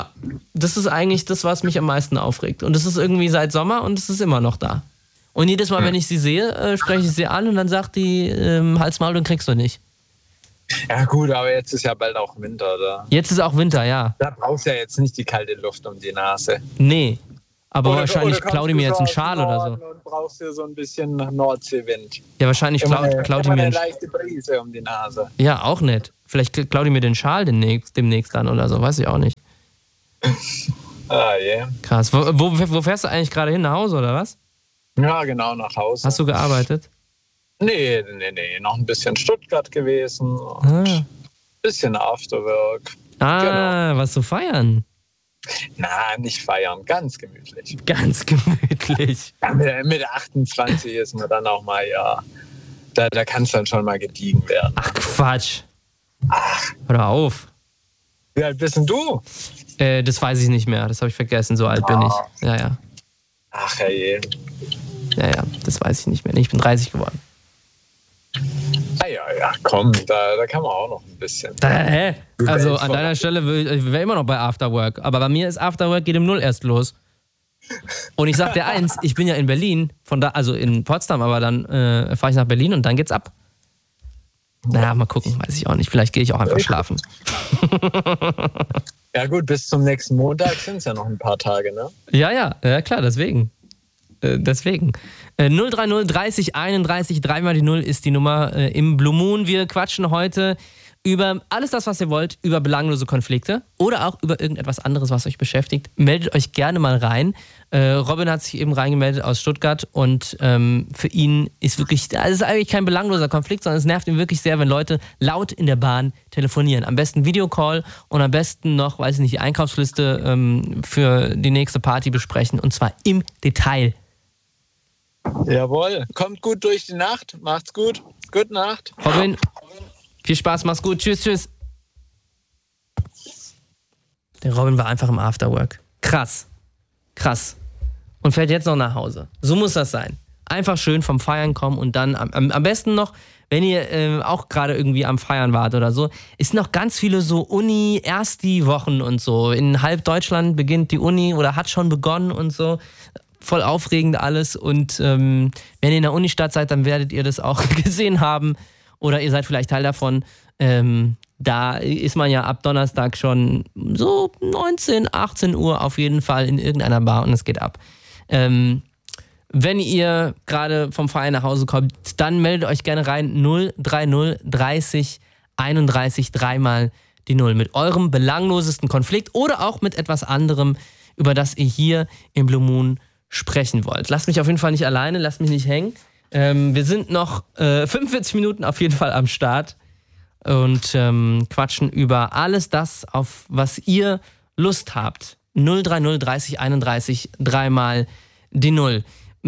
das ist eigentlich das, was mich am meisten aufregt. Und das ist irgendwie seit Sommer und es ist immer noch da. Und jedes Mal, wenn ich sie sehe, äh, spreche ich sie an und dann sagt die, ähm, Hals, Maul, den kriegst du nicht. Ja gut, aber jetzt ist ja bald auch Winter, oder? Jetzt ist auch Winter, ja. Da brauchst du ja jetzt nicht die kalte Luft um die Nase. Nee, aber Oder- wahrscheinlich oder klaut die mir jetzt einen kommst du Schal aus dem oder Norden so. Und brauchst dir so ein bisschen Nordseewind. Ja, wahrscheinlich Immer klaut, eine, klaut die immer mir eine einen leichte Brise um die Nase. Ja, auch nicht. Vielleicht klaut die mir den Schal demnächst, demnächst dann oder so, weiß ich auch nicht. Ah, yeah. Krass. Wo, wo, wo fährst du eigentlich gerade hin? Nach Hause oder was? Ja, genau, nach Hause. Hast du gearbeitet? Nee, nee, nee, noch ein bisschen Stuttgart gewesen. Ah, Bisschen Afterwork. ah was zu feiern. Na, nicht feiern, ganz gemütlich. Ganz gemütlich. Ja, mit, mit achtundzwanzig ist man dann auch mal, ja, da, da kann es dann schon mal gediegen werden. Ach, Quatsch. Hör auf. Wie alt bist denn du? Äh, das weiß ich nicht mehr. Das habe ich vergessen. So alt bin ich. Ja, ja. Ach, herrje. Ja, ja. Das weiß ich nicht mehr. Nee, ich bin dreißig geworden. Ah, ja, ja, komm, da, da kann man auch noch ein bisschen. Da, hä? Also an deiner Stelle wäre ich wär immer noch bei Afterwork. Aber bei mir ist Afterwork geht um null erst los. Und ich sag dir eins, ich bin ja in Berlin, von da, also in Potsdam, aber dann äh, fahre ich nach Berlin und dann geht's ab. Naja, mal gucken, weiß ich auch nicht. Vielleicht gehe ich auch einfach schlafen. Ja gut, bis zum nächsten Montag sind es ja noch ein paar Tage, ne? Ja, ja, ja klar, deswegen. Äh, deswegen. Äh, null drei null dreißig einunddreißig, dreimal die Null ist die Nummer äh, im Blue Moon. Wir quatschen heute über alles das, was ihr wollt, über belanglose Konflikte oder auch über irgendetwas anderes, was euch beschäftigt. Meldet euch gerne mal rein. Äh, Robin hat sich eben reingemeldet aus Stuttgart und ähm, für ihn ist wirklich, das ist eigentlich kein belangloser Konflikt, sondern es nervt ihn wirklich sehr, wenn Leute laut in der Bahn telefonieren. Am besten Videocall und am besten noch, weiß ich nicht, die Einkaufsliste ähm, für die nächste Party besprechen und zwar im Detail. Jawohl, kommt gut durch die Nacht, macht's gut, gute Nacht. Robin, viel Spaß, mach's gut, tschüss, tschüss. Der Robin war einfach im Afterwork. Krass, krass. Und fährt jetzt noch nach Hause. So muss das sein. Einfach schön vom Feiern kommen und dann am, am, am besten noch, wenn ihr äh, auch gerade irgendwie am Feiern wart oder so, ist noch ganz viele so Uni-Ersti-Wochen und so. In halb Deutschland beginnt die Uni oder hat schon begonnen und so. Voll aufregend alles und ähm, wenn ihr in der Unistadt seid, dann werdet ihr das auch gesehen haben oder ihr seid vielleicht Teil davon. Ähm, da ist man ja ab Donnerstag schon so neunzehn, achtzehn Uhr auf jeden Fall in irgendeiner Bar und es geht ab. Ähm, wenn ihr gerade vom Feiern nach Hause kommt, dann meldet euch gerne rein null drei null dreißig einunddreißig, dreimal die Null mit eurem belanglosesten Konflikt oder auch mit etwas anderem, über das ihr hier im Blue Moon sprechen wollt. Lasst mich auf jeden Fall nicht alleine, lasst mich nicht hängen. Ähm, wir sind noch äh, fünfundvierzig Minuten auf jeden Fall am Start und ähm, quatschen über alles das, auf was ihr Lust habt. null drei null dreißig einunddreißig, dreimal die Null.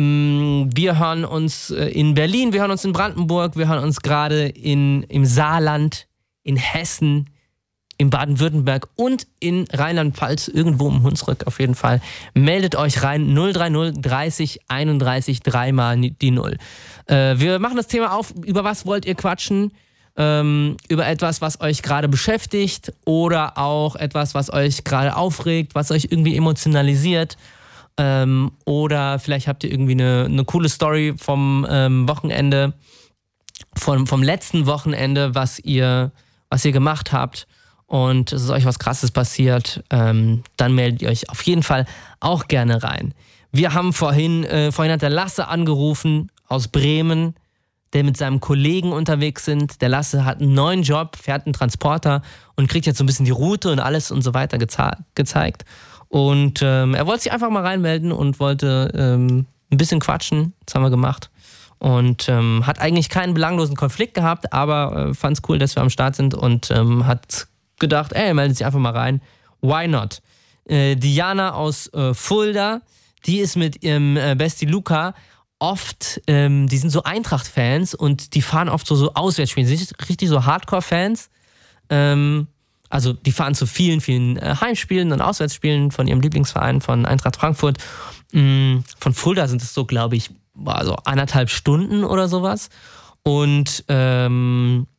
Wir hören uns in Berlin, wir hören uns in Brandenburg, wir hören uns gerade in, im Saarland, in Hessen, in Baden-Württemberg und in Rheinland-Pfalz, irgendwo im Hunsrück auf jeden Fall. Meldet euch rein, null drei null dreißig einunddreißig, dreimal die Null. Äh, wir machen das Thema auf, über was wollt ihr quatschen? Ähm, über etwas, was euch gerade beschäftigt oder auch etwas, was euch gerade aufregt, was euch irgendwie emotionalisiert. Ähm, oder vielleicht habt ihr irgendwie eine, eine coole Story vom ähm, Wochenende, vom, vom letzten Wochenende, was ihr, was ihr gemacht habt. Und es ist euch was Krasses passiert, ähm, dann meldet ihr euch auf jeden Fall auch gerne rein. Wir haben vorhin, äh, vorhin hat der Lasse angerufen aus Bremen, der mit seinem Kollegen unterwegs sind. Der Lasse hat einen neuen Job, fährt einen Transporter und kriegt jetzt so ein bisschen die Route und alles und so weiter geze- gezeigt. Und ähm, er wollte sich einfach mal reinmelden und wollte ähm, ein bisschen quatschen. Das haben wir gemacht. Und ähm, hat eigentlich keinen belanglosen Konflikt gehabt, aber äh, fand es cool, dass wir am Start sind und ähm, hat gedacht, ey, meldet sich einfach mal rein. Why not? Äh, Diana aus äh, Fulda, die ist mit ihrem äh, Bestie Luca oft, ähm, die sind so Eintracht-Fans und die fahren oft so, so Auswärtsspiele. Sie sind richtig so Hardcore-Fans. Ähm, also die fahren zu vielen, vielen äh, Heimspielen und Auswärtsspielen von ihrem Lieblingsverein, von Eintracht Frankfurt. Ähm, von Fulda sind es so, glaube ich, also anderthalb Stunden oder sowas. Und ähm,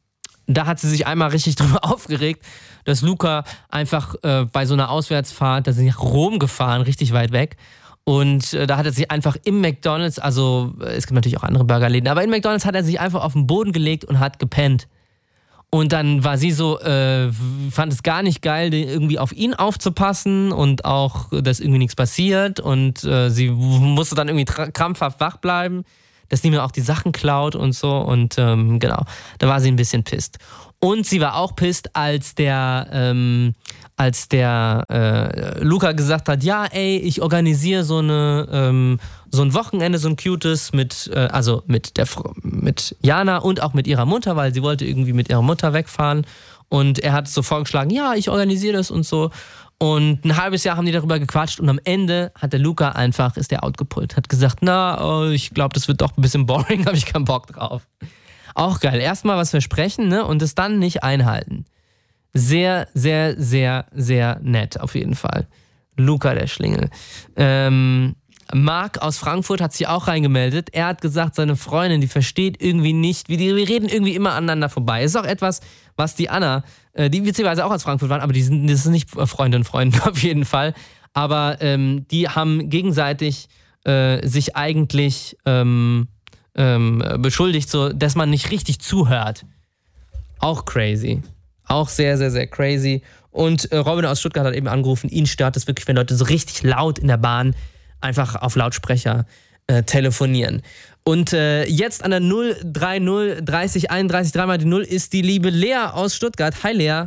da hat sie sich einmal richtig drüber aufgeregt, dass Luca einfach äh, bei so einer Auswärtsfahrt, da sind sie nach Rom gefahren, richtig weit weg. Und äh, da hat er sich einfach im McDonald's, also äh, es gibt natürlich auch andere Burgerläden, aber in McDonald's hat er sich einfach auf den Boden gelegt und hat gepennt. Und dann war sie so, äh, fand es gar nicht geil, irgendwie auf ihn aufzupassen und auch, dass irgendwie nichts passiert. Und äh, sie musste dann irgendwie tra- krampfhaft wach bleiben, dass niemand auch die Sachen klaut und so. Und ähm, genau, da war sie ein bisschen pisst. Und sie war auch pisst, als der, ähm, als der äh, Luca gesagt hat, ja, ey, ich organisiere so eine ähm, so ein Wochenende, so ein cutes mit, äh, also mit der mit Jana und auch mit ihrer Mutter, weil sie wollte irgendwie mit ihrer Mutter wegfahren. Und er hat so vorgeschlagen, ja, ich organisiere das und so. Und ein halbes Jahr haben die darüber gequatscht und am Ende hat der Luca einfach, ist der outgepullt, hat gesagt, na, oh, ich glaube, das wird doch ein bisschen boring, habe ich keinen Bock drauf. Auch geil. Erstmal was versprechen, ne, und es dann nicht einhalten. Sehr, sehr, sehr, sehr nett, auf jeden Fall. Luca, der Schlingel. Ähm, Marc aus Frankfurt hat sich auch reingemeldet. Er hat gesagt, seine Freundin, die versteht irgendwie nicht, wie die, wir reden irgendwie immer aneinander vorbei. Ist auch etwas, was die Anna, äh, die witzigerweise auch aus Frankfurt waren, aber die sind, das sind nicht Freunde und Freunde auf jeden Fall. Aber ähm, die haben gegenseitig äh, sich eigentlich ähm, ähm, beschuldigt, so, dass man nicht richtig zuhört. Auch crazy. Auch sehr, sehr, sehr crazy. Und äh, Robin aus Stuttgart hat eben angerufen, ihn stört es wirklich, wenn Leute so richtig laut in der Bahn einfach auf Lautsprecher äh, telefonieren. Und äh, jetzt an der null drei null dreißig einunddreißig dreimal die null ist die liebe Lea aus Stuttgart. Hi Lea.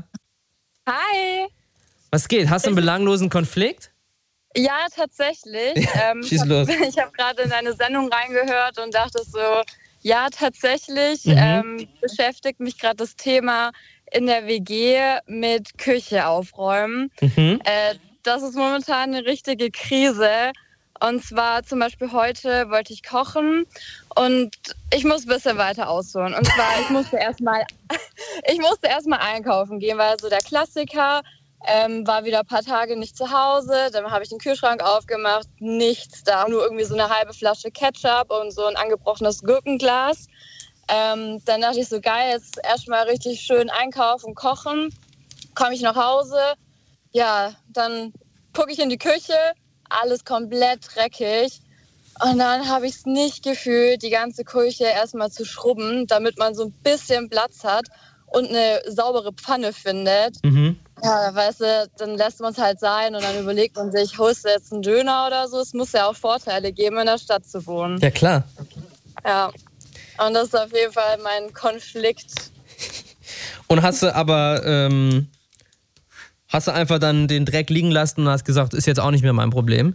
Hi. Was geht? Hast du einen belanglosen Konflikt? Ja, tatsächlich. Ja, ähm, schieß los. Ich habe gerade in eine Sendung reingehört und dachte so, ja, tatsächlich Mhm. ähm, beschäftigt mich gerade das Thema in der W G mit Küche aufräumen. Mhm. Äh, das ist momentan eine richtige Krise. Und zwar zum Beispiel heute wollte ich kochen und ich muss ein bisschen weiter ausholen. Und zwar, ich musste erstmal ich musste erstmal einkaufen gehen, weil so der Klassiker, ähm, war wieder ein paar Tage nicht zu Hause. Dann habe ich den Kühlschrank aufgemacht, nichts da, nur irgendwie so eine halbe Flasche Ketchup und so ein angebrochenes Gurkenglas. Ähm, dann dachte ich so, geil, jetzt erstmal richtig schön einkaufen, kochen. Komme ich nach Hause, ja, dann gucke ich in die Küche, alles komplett dreckig. Und dann habe ich es nicht gefühlt, die ganze Küche erstmal zu schrubben, damit man so ein bisschen Platz hat und eine saubere Pfanne findet. Mhm. Ja, weißt du, dann lässt man es halt sein und dann überlegt man sich, holst du jetzt einen Döner oder so? Es muss ja auch Vorteile geben, in der Stadt zu wohnen. Ja, klar. Ja, und das ist auf jeden Fall mein Konflikt. Und hast du aber, ähm, hast du einfach dann den Dreck liegen lassen und hast gesagt, ist jetzt auch nicht mehr mein Problem?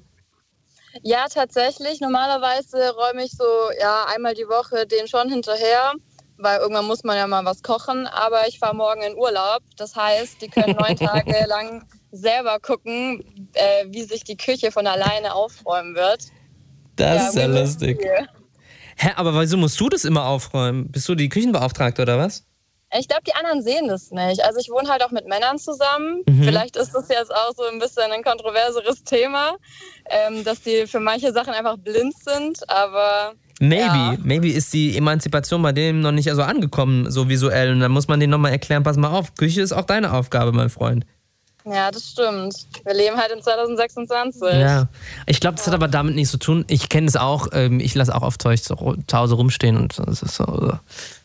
Ja, tatsächlich. Normalerweise räume ich so ja einmal die Woche den schon hinterher, weil irgendwann muss man ja mal was kochen. Aber ich fahre morgen in Urlaub. Das heißt, die können neun Tage lang selber gucken, äh, wie sich die Küche von alleine aufräumen wird. Das ja, ist ja lustig. Viel. Hä, aber wieso musst du das immer aufräumen? Bist du die Küchenbeauftragte oder was? Ich glaube, die anderen sehen das nicht. Also ich wohne halt auch mit Männern zusammen. Mhm. Vielleicht ist das jetzt auch so ein bisschen ein kontroverseres Thema, ähm, dass die für manche Sachen einfach blind sind, aber Maybe, ja. maybe ist die Emanzipation bei dem noch nicht so angekommen, so visuell. Und dann muss man denen nochmal erklären, pass mal auf, Küche ist auch deine Aufgabe, mein Freund. Ja, das stimmt. Wir leben halt in zwanzig sechsundzwanzig. Ja, ich glaube, das hat aber damit nichts zu tun. Ich kenne es auch, ähm, ich lasse auch oft Zeug zu, zu Hause rumstehen und das ist so.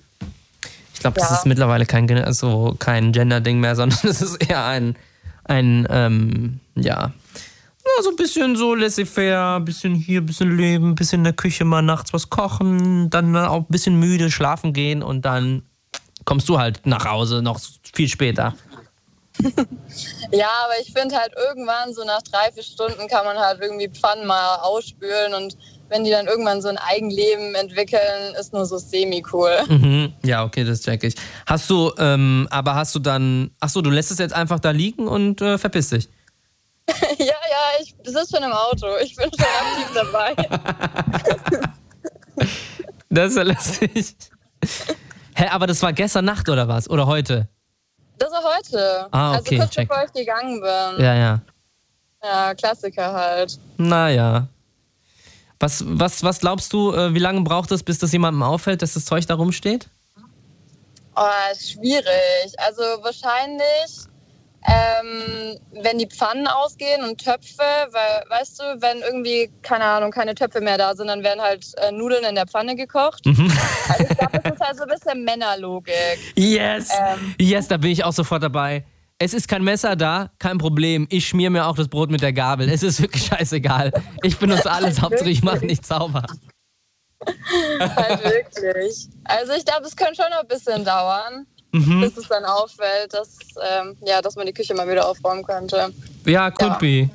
Ich glaube, das Ja. ist mittlerweile kein, also kein Gender-Ding mehr, sondern es ist eher ein, ein ähm, ja, ja, so ein bisschen so laissez-faire, ein bisschen hier, ein bisschen leben, ein bisschen in der Küche mal nachts was kochen, dann auch ein bisschen müde schlafen gehen und dann kommst du halt nach Hause noch viel später. Ja, aber ich finde halt irgendwann so nach drei, vier Stunden kann man halt irgendwie Pfannen mal ausspülen und wenn die dann irgendwann so ein Eigenleben entwickeln, ist nur so semi-cool. Mhm. Ja, okay, das check ich. Hast du, ähm, aber hast du dann, ach so, du lässt es jetzt einfach da liegen und äh, verpiss dich? ja, ja, ich, das ist schon im Auto. Ich bin schon aktiv dabei. Das ist ja lustig. Hä, aber das war gestern Nacht oder was? Oder heute? Das war heute. Ah, okay, also kurz check. bevor ich gegangen bin. Ja, ja. Ja, Klassiker halt. Naja. Was, was, was glaubst du, äh, wie lange braucht es, bis das jemandem auffällt, dass das Zeug da rumsteht? Oh, ist schwierig. Also wahrscheinlich, ähm, wenn die Pfannen ausgehen und Töpfe, weil, weißt du, wenn irgendwie, keine Ahnung, keine Töpfe mehr da sind, dann werden halt äh, Nudeln in der Pfanne gekocht. Mhm. Also ich glaube, das ist halt so ein bisschen Männerlogik. Yes, Ähm. yes, da bin ich auch sofort dabei. Es ist kein Messer da, kein Problem. Ich schmier mir auch das Brot mit der Gabel. Es ist wirklich scheißegal. Ich benutze alles, Hauptsache ich mache nicht sauber. Halt wirklich. Also ich glaube, es könnte schon noch ein bisschen dauern, Mhm. bis es dann auffällt, dass, ähm, ja, dass man die Küche mal wieder aufräumen könnte. Ja, could Ja. be.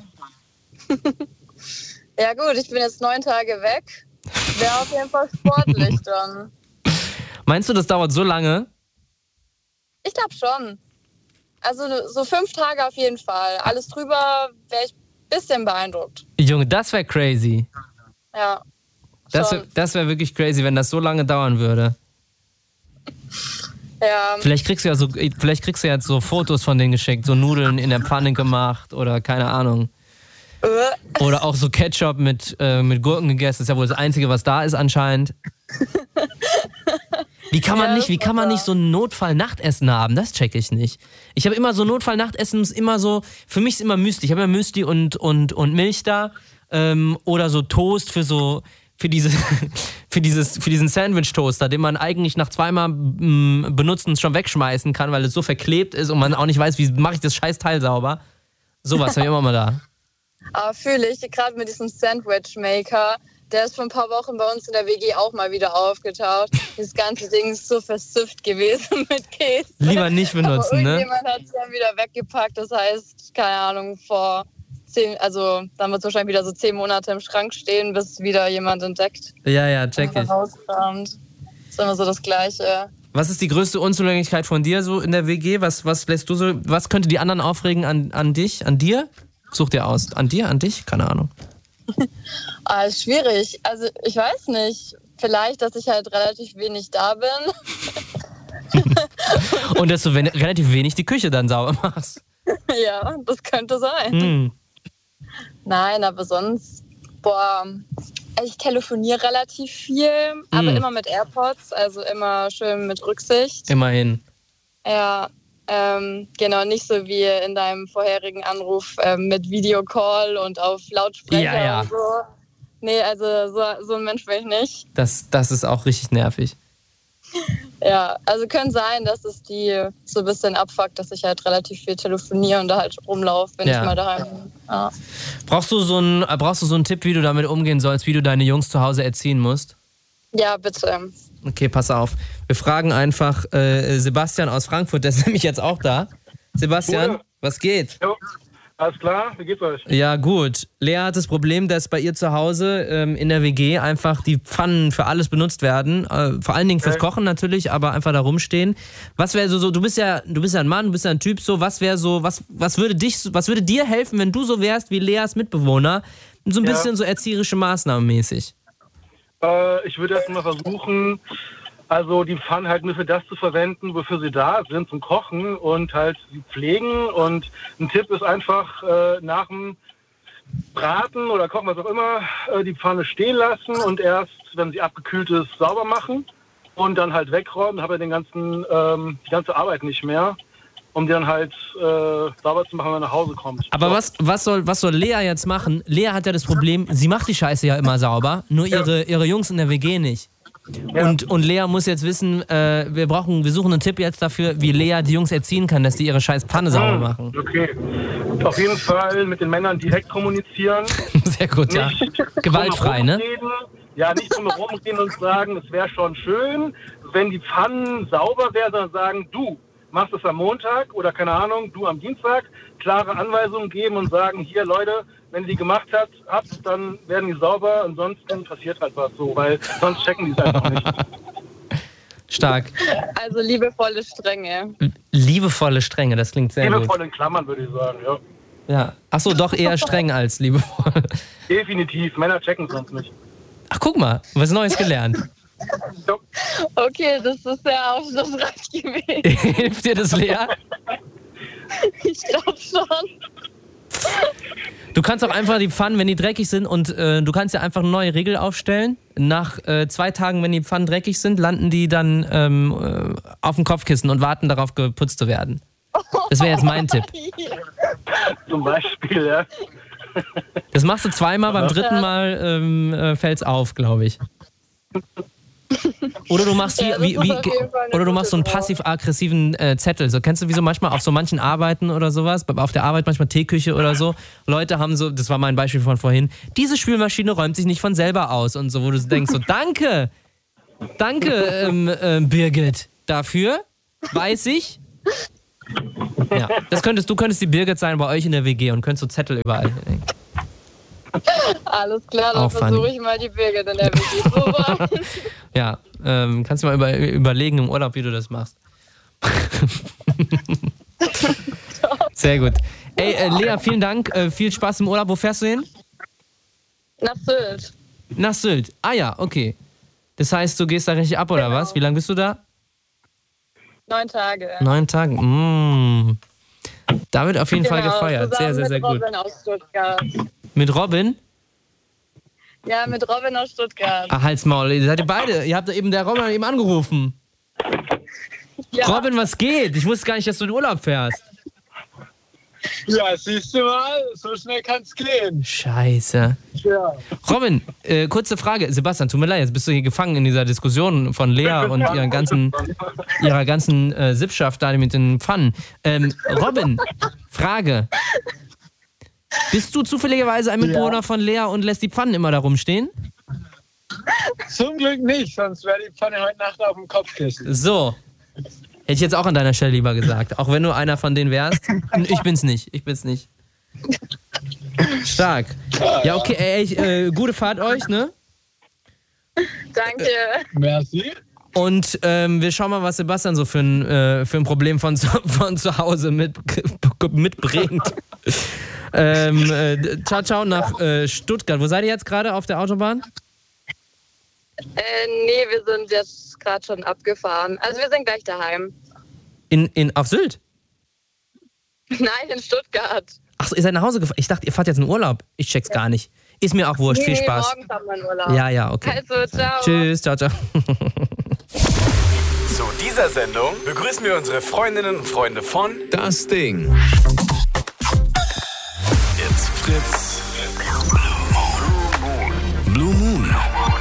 Ja gut, ich bin jetzt neun Tage weg. Wäre auf jeden Fall sportlich dann. Meinst du, das dauert so lange? Ich glaube schon. Also so fünf Tage auf jeden Fall. Alles drüber wäre ich ein bisschen beeindruckt. Junge, das wäre crazy. Ja. Das schon. wäre das wär wirklich crazy, wenn das so lange dauern würde. Ja. Vielleicht kriegst du ja so, vielleicht kriegst du jetzt so Fotos von denen geschickt, so Nudeln in der Pfanne gemacht oder keine Ahnung. Äh. Oder auch so Ketchup mit, äh, mit Gurken gegessen. Das ist ja wohl das Einzige, was da ist anscheinend. Wie kann man Ja, nicht, wie das kann man war nicht so ein Notfall-Nachtessen haben? Das check ich nicht. Ich habe immer so Notfall-Nachtessen, ist immer so, für mich ist immer Müsli. Ich habe immer Müsli und, und, und Milch da. Ähm, oder so Toast für so, für diese, für dieses, für diesen Sandwich-Toaster, den man eigentlich nach zweimal mm, benutzen schon wegschmeißen kann, weil es so verklebt ist und man auch nicht weiß, wie mache ich das scheiß Teil sauber. Sowas habe ich immer mal da. Aber fühle ich, gerade mit diesem Sandwich-Maker, der ist vor ein paar Wochen bei uns in der W G auch mal wieder aufgetaucht. Das ganze Ding ist so versifft gewesen mit Käse. Lieber nicht benutzen, Aber ne? irgendjemand hat es dann wieder weggepackt. Das heißt, keine Ahnung, vor zehn, also dann wird es wahrscheinlich wieder so zehn Monate im Schrank stehen, bis wieder jemand entdeckt. Ja, ja, check und ich. rauskramt. Das ist immer so das Gleiche. Was ist die größte Unzulänglichkeit von dir so in der W G? Was, was lässt du so, was könnte die anderen aufregen an, an dich, an dir? Such dir aus. An dir, an dich? Keine Ahnung. Ah, ist schwierig. Also ich weiß nicht. Vielleicht, dass ich halt relativ wenig da bin. Und dass du wen- relativ wenig die Küche dann sauber machst. Ja, das könnte sein. Hm. Nein, aber sonst, boah, ich telefoniere relativ viel, aber Hm. immer mit AirPods, also immer schön mit Rücksicht. Immerhin. Ja, ähm, genau, nicht so wie in deinem vorherigen Anruf ähm, mit Videocall und auf Lautsprecher Ja, ja. und so. Nee, also so, so ein Mensch bin ich nicht. Das, das ist auch richtig nervig. Ja, also könnte sein, dass es die so ein bisschen abfuckt, dass ich halt relativ viel telefoniere und da halt rumlaufe, wenn Ja. ich mal daheim bin. Ja. Brauchst du, so einen, äh, brauchst du so einen Tipp, wie du damit umgehen sollst, wie du deine Jungs zu Hause erziehen musst? Ja, bitte. Okay, pass auf. Wir fragen einfach äh, Sebastian aus Frankfurt, der ist nämlich jetzt auch da. Sebastian, Gute. was geht? Jo, alles klar, wie geht's euch? Ja, gut. Lea hat das Problem, dass bei ihr zu Hause ähm, in der W G einfach die Pfannen für alles benutzt werden. Äh, vor allen Dingen fürs Okay. Kochen natürlich, aber einfach da rumstehen. Was wäre so, so, du bist ja, du bist ja ein Mann, du bist ja ein Typ, so, was wäre so, was, was würde dich, was würde dir helfen, wenn du so wärst wie Leas Mitbewohner? So ein Ja. bisschen so erzieherische Maßnahmen mäßig. Äh, ich würde erst mal versuchen, also die Pfannen halt nur für das zu verwenden, wofür sie da sind, zum Kochen und halt sie pflegen. Und ein Tipp ist einfach äh, nach dem Braten oder Kochen, was auch immer, äh, die Pfanne stehen lassen und erst, wenn sie abgekühlt ist, sauber machen und dann halt wegräumen. Dann habe ich den ganzen, ähm, die ganze Arbeit nicht mehr, um die dann halt äh, sauber zu machen, wenn man nach Hause kommt. Aber So. was, was, soll, was soll Lea jetzt machen? Lea hat ja das Problem, sie macht die Scheiße ja immer sauber, nur ihre, ihre Jungs in der W G nicht. Ja. Und, und Lea muss jetzt wissen, äh, wir brauchen, wir suchen einen Tipp jetzt dafür, wie Lea die Jungs erziehen kann, dass die ihre scheiß Pfanne sauber machen. Okay. Auf jeden Fall mit den Männern direkt kommunizieren. Sehr gut, ja. Nicht Gewaltfrei, ne? drumherum reden. Ja, nicht drumherum reden und sagen, es wäre schon schön, wenn die Pfannen sauber wären, sondern sagen, du machst es am Montag oder keine Ahnung, du am Dienstag, klare Anweisungen geben und sagen, hier Leute, wenn ihr die gemacht habt, habt, dann werden die sauber, ansonsten passiert halt was so, weil sonst checken die es einfach nicht. Stark. Also liebevolle Strenge. Liebevolle Strenge, das klingt sehr gut. Liebevoll in Klammern, würde ich sagen, ja. Ja. Achso, doch eher streng als liebevoll. Definitiv, Männer checken es sonst nicht. Ach, guck mal, was Neues gelernt. Ja. Okay, das ist sehr aufschlussreich gewesen. Hilft dir das, Lea? Ich glaube schon. Du kannst auch einfach die Pfannen, wenn die dreckig sind, und äh, du kannst ja einfach eine neue Regel aufstellen. Nach äh, zwei Tagen, wenn die Pfannen dreckig sind, landen die dann ähm, äh, auf dem Kopfkissen und warten darauf, geputzt zu werden. Das wäre jetzt mein Tipp. Zum Beispiel, ja. Das machst du zweimal, beim dritten Mal ähm, äh, fällt's auf, glaube ich. Oder du machst, Ja, wie, das wie, ist auf wie, jeden Fall eine oder du gute machst so einen Idee. passiv-aggressiven äh, Zettel. So, kennst du, wie so manchmal auf so manchen Arbeiten oder sowas, auf der Arbeit manchmal Teeküche oder so, Leute haben so, das war mein Beispiel von vorhin, diese Spülmaschine räumt sich nicht von selber aus und so, wo du denkst so, danke, danke ähm, äh, Birgit, dafür, weiß ich. Ja, das könntest, du könntest die Birgit sein bei euch in der W G und könntest so Zettel überall hängen. Alles klar, dann Auch funny. versuche ich mal die Birgit in der W G zu sein. Ja, ähm, kannst du mal über, überlegen im Urlaub, wie du das machst. Sehr gut. Ey, äh, Lea, vielen Dank. Äh, viel Spaß im Urlaub. Wo fährst du hin? Nach Sylt. Nach Sylt. Ah ja, okay. Das heißt, du gehst da richtig ab, oder Genau. was? Wie lange bist du da? Neun Tage. Neun Tage. Mmh. Da wird auf jeden Fall Genau, gefeiert. Sehr, zusammen sehr, sehr mit gut. Robin aus Stuttgart. Mit Robin? Ja, mit Robin aus Stuttgart. Ah, halt's Maul. Ihr seid ihr beide. Ihr habt eben, der Robin hat eben angerufen. Ja. Robin, was geht? Ich wusste gar nicht, dass du in Urlaub fährst. Ja, siehst du mal, so schnell kann's gehen. Scheiße. Ja. Robin, äh, kurze Frage. Sebastian, tut mir leid, jetzt bist du hier gefangen in dieser Diskussion von Lea und ihren ganzen, ihrer ganzen äh, Sippschaft da mit den Pfannen. Ähm, Robin, Frage. Bist du zufälligerweise ein Mitbewohner Ja. von Lea und lässt die Pfannen immer da rumstehen? Zum Glück nicht, sonst wäre die Pfanne heute Nacht auf dem Kopfkissen. So. Hätte ich jetzt auch an deiner Stelle lieber gesagt. Auch wenn du einer von denen wärst. Ich bin's nicht. Ich bin's nicht. Stark. Ja, okay, ey, ich, äh, gute Fahrt euch, ne? Danke. Merci. Und ähm, wir schauen mal, was Sebastian so für ein, äh, für ein Problem von zu, von zu Hause mit, mitbringt. ähm, äh, ciao, ciao nach äh, Stuttgart. Wo seid ihr jetzt gerade auf der Autobahn? Äh, nee, wir sind jetzt gerade schon abgefahren. Also wir sind gleich daheim. In, in, auf Sylt? Nein, in Stuttgart. Achso, ihr seid nach Hause gefahren. Ich dachte, ihr fahrt jetzt in Urlaub. Ich check's gar nicht. Ist mir auch wurscht. Nee, Viel nee, Spaß. morgens haben wir einen Urlaub. Ja, ja, okay. Also, ciao. Tschüss, ciao, ciao. Zu dieser Sendung begrüßen wir unsere Freundinnen und Freunde von Das Ding. It's Fritz. Blue Moon.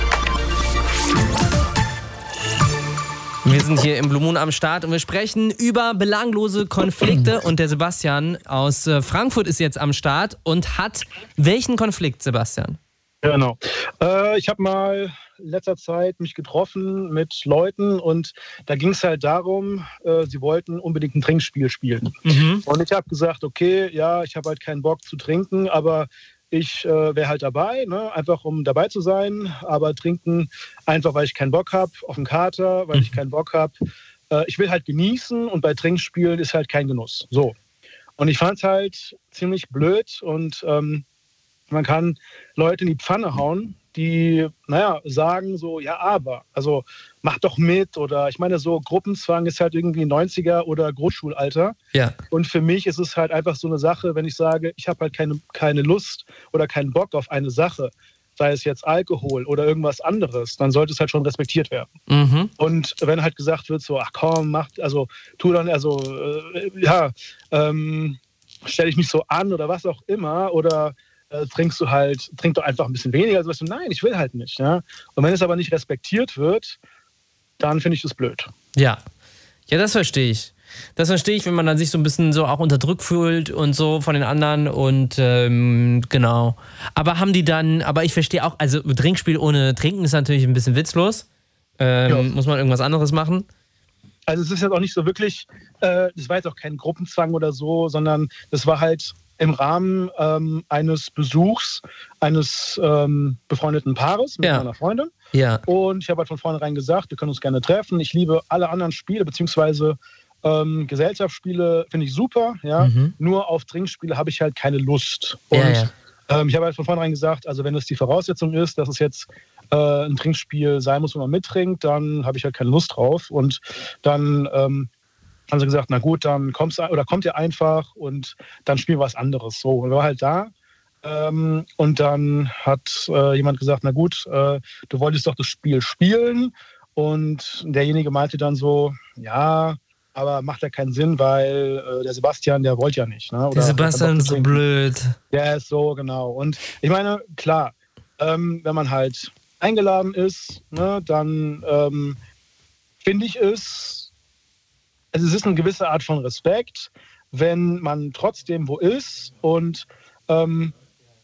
Wir sind hier im Blue Moon am Start und wir sprechen über belanglose Konflikte. Und der Sebastian aus äh, Frankfurt ist jetzt am Start und hat welchen Konflikt, Sebastian? Genau. Äh, ich habe mal in letzter Zeit mich getroffen mit Leuten und da ging es halt darum, äh, sie wollten unbedingt ein Trinkspiel spielen. Mhm. Und ich habe gesagt, okay, ja, ich habe halt keinen Bock zu trinken, aber ich äh, wäre halt dabei, ne? Einfach um dabei zu sein, aber trinken einfach, weil ich keinen Bock habe auf den Kater, weil ich keinen Bock habe. Äh, ich will halt genießen und bei Trinkspielen ist halt kein Genuss. So. Und ich fand es halt ziemlich blöd und ähm, man kann Leute in die Pfanne hauen, die, naja, sagen so, ja, aber, also mach doch mit oder ich meine, so Gruppenzwang ist halt irgendwie neunziger oder Grundschulalter. Ja. Und für mich ist es halt einfach so eine Sache, wenn ich sage, ich habe halt keine, keine Lust oder keinen Bock auf eine Sache, sei es jetzt Alkohol oder irgendwas anderes, dann sollte es halt schon respektiert werden. Mhm. Und wenn halt gesagt wird, so, ach komm, mach, also tu dann, also, äh, ja, ähm, stell dich nicht so an oder was auch immer oder äh, trinkst du halt, trink doch einfach ein bisschen weniger. Also weißt du, nein, ich will halt nicht. Ja? Und wenn es aber nicht respektiert wird, dann finde ich das blöd. Ja. Ja, das verstehe ich. Das verstehe ich, wenn man dann sich so ein bisschen so auch unterdrückt fühlt und so von den anderen und ähm, genau. Aber haben die dann, aber ich verstehe auch, also Trinkspiel ohne Trinken ist natürlich ein bisschen witzlos. Ähm, Ja. Muss man irgendwas anderes machen? Also es ist jetzt auch nicht so wirklich, äh, das war jetzt auch kein Gruppenzwang oder so, sondern das war halt im Rahmen ähm, eines Besuchs eines ähm, befreundeten Paares mit Ja. meiner Freundin. Ja. Und ich habe halt von vornherein gesagt, wir können uns gerne treffen. Ich liebe alle anderen Spiele, beziehungsweise ähm, Gesellschaftsspiele finde ich super. Ja? Mhm. Nur auf Trinkspiele habe ich halt keine Lust. Und Ja, ja. Ähm, ich habe halt von vornherein gesagt, also wenn es die Voraussetzung ist, dass es jetzt äh, ein Trinkspiel sein muss, wo man mittrinkt, dann habe ich halt keine Lust drauf. Und dann ähm, haben sie gesagt, na gut, dann kommst du oder kommt ihr einfach und dann spielen wir was anderes. So, und wir waren halt da. Ähm, und dann hat äh, jemand gesagt, na gut, äh, du wolltest doch das Spiel spielen. Und derjenige meinte dann so, ja, aber macht ja keinen Sinn, weil äh, der Sebastian, der wollte ja nicht. Ne? Oder der Sebastian ist so blöd. Der ist so, genau. Und ich meine, klar, ähm, wenn man halt eingeladen ist, ne, dann ähm, finde ich es, also es ist eine gewisse Art von Respekt, wenn man trotzdem wo ist und ähm,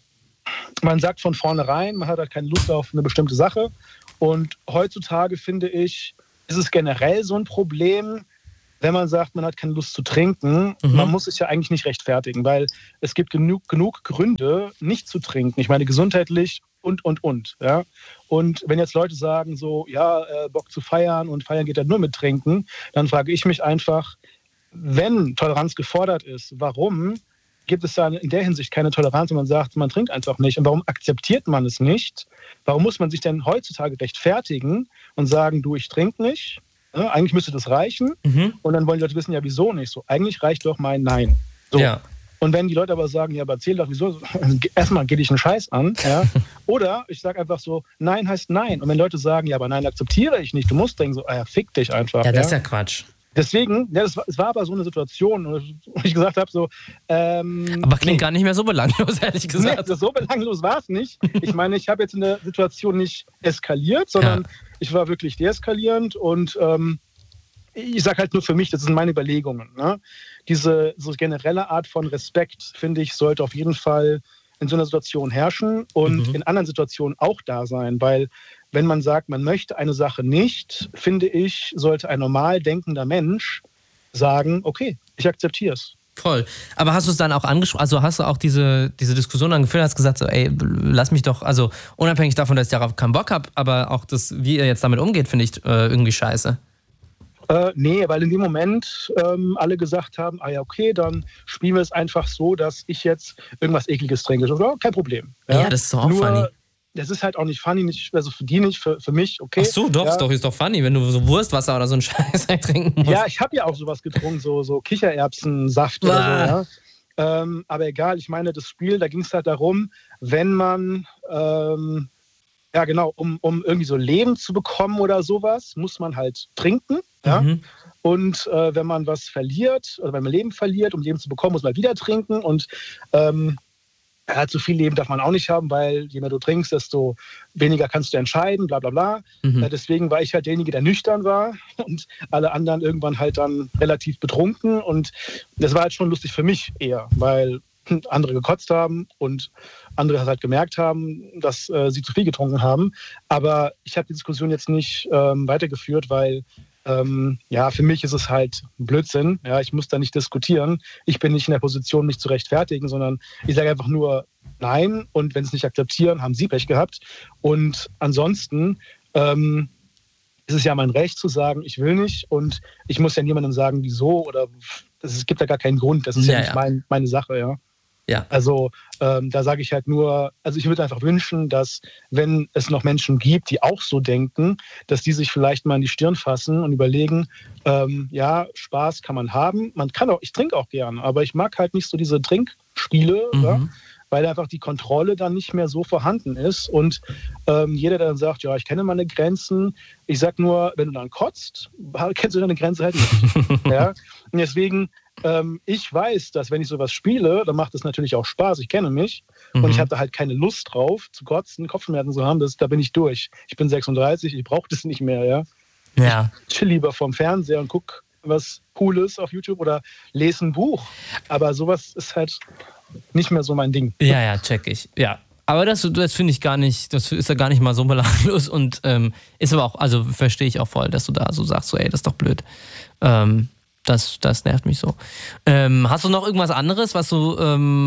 man sagt von vornherein, man hat halt keine Lust auf eine bestimmte Sache. Und heutzutage, finde ich, ist es generell so ein Problem, wenn man sagt, man hat keine Lust zu trinken. Mhm. Man muss sich ja eigentlich nicht rechtfertigen, weil es gibt genug, genug Gründe, nicht zu trinken. Ich meine, gesundheitlich und, und, und. Ja? Und wenn jetzt Leute sagen so, ja, äh, Bock zu feiern und feiern geht ja nur mit Trinken, dann frage ich mich einfach, wenn Toleranz gefordert ist, warum gibt es da in der Hinsicht keine Toleranz und man sagt, man trinkt einfach nicht? Und warum akzeptiert man es nicht? Warum muss man sich denn heutzutage rechtfertigen und sagen, du, ich trinke nicht? Ja, eigentlich müsste das reichen. Mhm. Und dann wollen die Leute wissen, ja, wieso nicht? So, eigentlich reicht doch mein Nein. So. Ja. Und wenn die Leute aber sagen, ja, aber erzähl doch, wieso? Erstmal geht dich einen Scheiß an. Ja? Oder ich sage einfach so, Nein heißt Nein. Und wenn Leute sagen, ja, aber Nein akzeptiere ich nicht, du musst denken so, ah ja, fick dich einfach. Ja, das ja? ist ja Quatsch. Deswegen, ja, das war, es war aber so eine Situation, wo ich gesagt habe, so. Ähm, aber klingt nee. gar nicht mehr so belanglos, ehrlich gesagt. Nee, so belanglos war es nicht. Ich meine, ich habe jetzt in der Situation nicht eskaliert, sondern ja. ich war wirklich deeskalierend und ähm, ich sage halt nur für mich, das sind meine Überlegungen. Ne? Diese so generelle Art von Respekt, finde ich, sollte auf jeden Fall in so einer Situation herrschen und mhm. in anderen Situationen auch da sein, weil wenn man sagt, man möchte eine Sache nicht, finde ich, sollte ein normal denkender Mensch sagen, okay, ich akzeptiere es. Voll. Aber hast du es dann auch angesprochen, also hast du auch diese, diese Diskussion dann geführt, hast gesagt, so, ey, lass mich doch, also unabhängig davon, dass ich darauf keinen Bock habe, aber auch das, wie ihr jetzt damit umgeht, finde ich äh, irgendwie scheiße. Äh, nee, weil in dem Moment ähm, alle gesagt haben, ah ja, okay, dann spielen wir es einfach so, dass ich jetzt irgendwas Ekliges trinke. Ja, kein Problem. Ja, ja das ist doch auch Nur, funny. Das ist halt auch nicht funny, nicht, also für die nicht, für, für mich, okay. Ach so, doch, ja. ist doch, ist doch funny, wenn du so Wurstwasser oder so einen Scheiß trinken musst. Ja, ich habe ja auch sowas getrunken, so, so Kichererbsensaft oder ah. so, ja. Ähm, aber egal, ich meine, das Spiel, da ging es halt darum, wenn man, ähm, ja genau, um, um irgendwie so Leben zu bekommen oder sowas, muss man halt trinken, ja. Mhm. Und äh, wenn man was verliert, oder wenn man Leben verliert, um Leben zu bekommen, muss man wieder trinken und ähm, Ja, zu viel Leben darf man auch nicht haben, weil je mehr du trinkst, desto weniger kannst du entscheiden, bla bla bla. Mhm. Äh, deswegen war ich halt derjenige, der nüchtern war und alle anderen irgendwann halt dann relativ betrunken. Und das war halt schon lustig für mich eher, weil andere gekotzt haben und andere halt gemerkt haben, dass äh, sie zu viel getrunken haben. Aber ich habe die Diskussion jetzt nicht ähm, weitergeführt, weil Ähm, ja, für mich ist es halt Blödsinn. Ja, ich muss da nicht diskutieren. Ich bin nicht in der Position, mich zu rechtfertigen, sondern ich sage einfach nur Nein. Und wenn sie es nicht akzeptieren, haben sie Pech gehabt. Und ansonsten ähm, ist es ja mein Recht zu sagen, ich will nicht. Und ich muss ja niemandem sagen, wieso. Oder es gibt ja gar keinen Grund. Das ist ja, ja nicht ja. Mein, meine Sache, ja. Ja. Also ähm, da sage ich halt nur, also ich würde einfach wünschen, dass wenn es noch Menschen gibt, die auch so denken, dass die sich vielleicht mal in die Stirn fassen und überlegen, ähm, ja, Spaß kann man haben. Man kann auch, ich trinke auch gern, aber ich mag halt nicht so diese Trinkspiele, mhm. ja, weil einfach die Kontrolle dann nicht mehr so vorhanden ist. Und ähm, jeder, der dann sagt, ja, ich kenne meine Grenzen, ich sag nur, wenn du dann kotzt, kennst du deine Grenze halt nicht. Ja? Und deswegen Ähm, ich weiß, dass wenn ich sowas spiele, dann macht es natürlich auch Spaß. Ich kenne mich mhm. und ich hatte halt keine Lust drauf, zu kotzen, Kopfschmerzen zu haben. Das, da bin ich durch. Ich bin sechsunddreißig, ich brauche das nicht mehr. Ja? Ja. Ich chill lieber vorm Fernseher und gucke was Cooles auf YouTube oder lese ein Buch. Aber sowas ist halt nicht mehr so mein Ding. Ja, ja, check ich. Ja. Aber das, das finde ich gar nicht, das ist ja gar nicht mal so belanglos und ähm, ist aber auch, also verstehe ich auch voll, dass du da so sagst, so ey, das ist doch blöd. Ähm, Das, das nervt mich so. Ähm, hast du noch irgendwas anderes, was du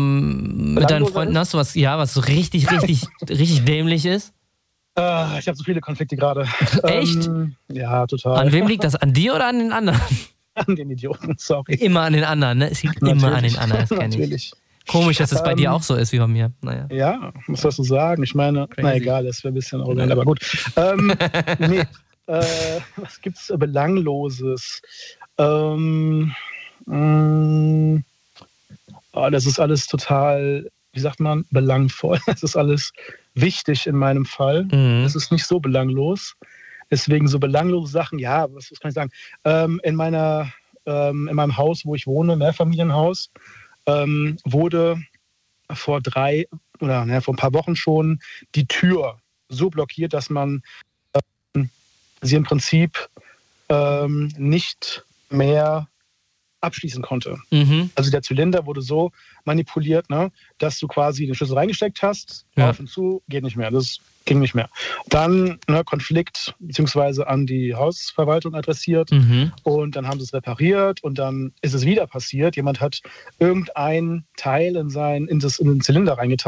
ähm, mit deinen Freunden hast, was ja, was so richtig, richtig, richtig dämlich ist? Uh, ich habe so viele Konflikte gerade. Echt? Ähm, ja, total. An wem liegt das? An dir oder an den anderen? An den Idioten, sorry. Immer an den anderen, ne? Es liegt Natürlich. immer an den anderen, das kenne ich. Komisch, dass es das bei ähm, dir auch so ist wie bei mir. Naja. Ja, was sollst du sagen? Ich meine, Crazy. Na egal, das wäre ein bisschen arrogant, aber gut. Ähm, nee, äh, was gibt's Belangloses? Ähm, mh, oh, das ist alles total wie sagt man, belangvoll. Es ist alles wichtig in meinem Fall. Mhm. Es ist nicht so belanglos. Deswegen so belanglose Sachen, ja, was, was kann ich sagen? Ähm, in, meiner, ähm, in meinem Haus, wo ich wohne, Mehrfamilienhaus, ähm, wurde vor drei oder ne, vor ein paar Wochen schon die Tür so blockiert, dass man ähm, sie im Prinzip ähm, nicht mehr abschließen konnte. Mhm. Also der Zylinder wurde so manipuliert, ne, dass du quasi den Schlüssel reingesteckt hast, Ja. auf und zu, geht nicht mehr. Das ging nicht mehr. Dann ne, Konflikt beziehungsweise an die Hausverwaltung adressiert Mhm. und dann haben sie es repariert und dann ist es wieder passiert. Jemand hat irgendein Teil in, sein, in, das, in den Zylinder reingetan.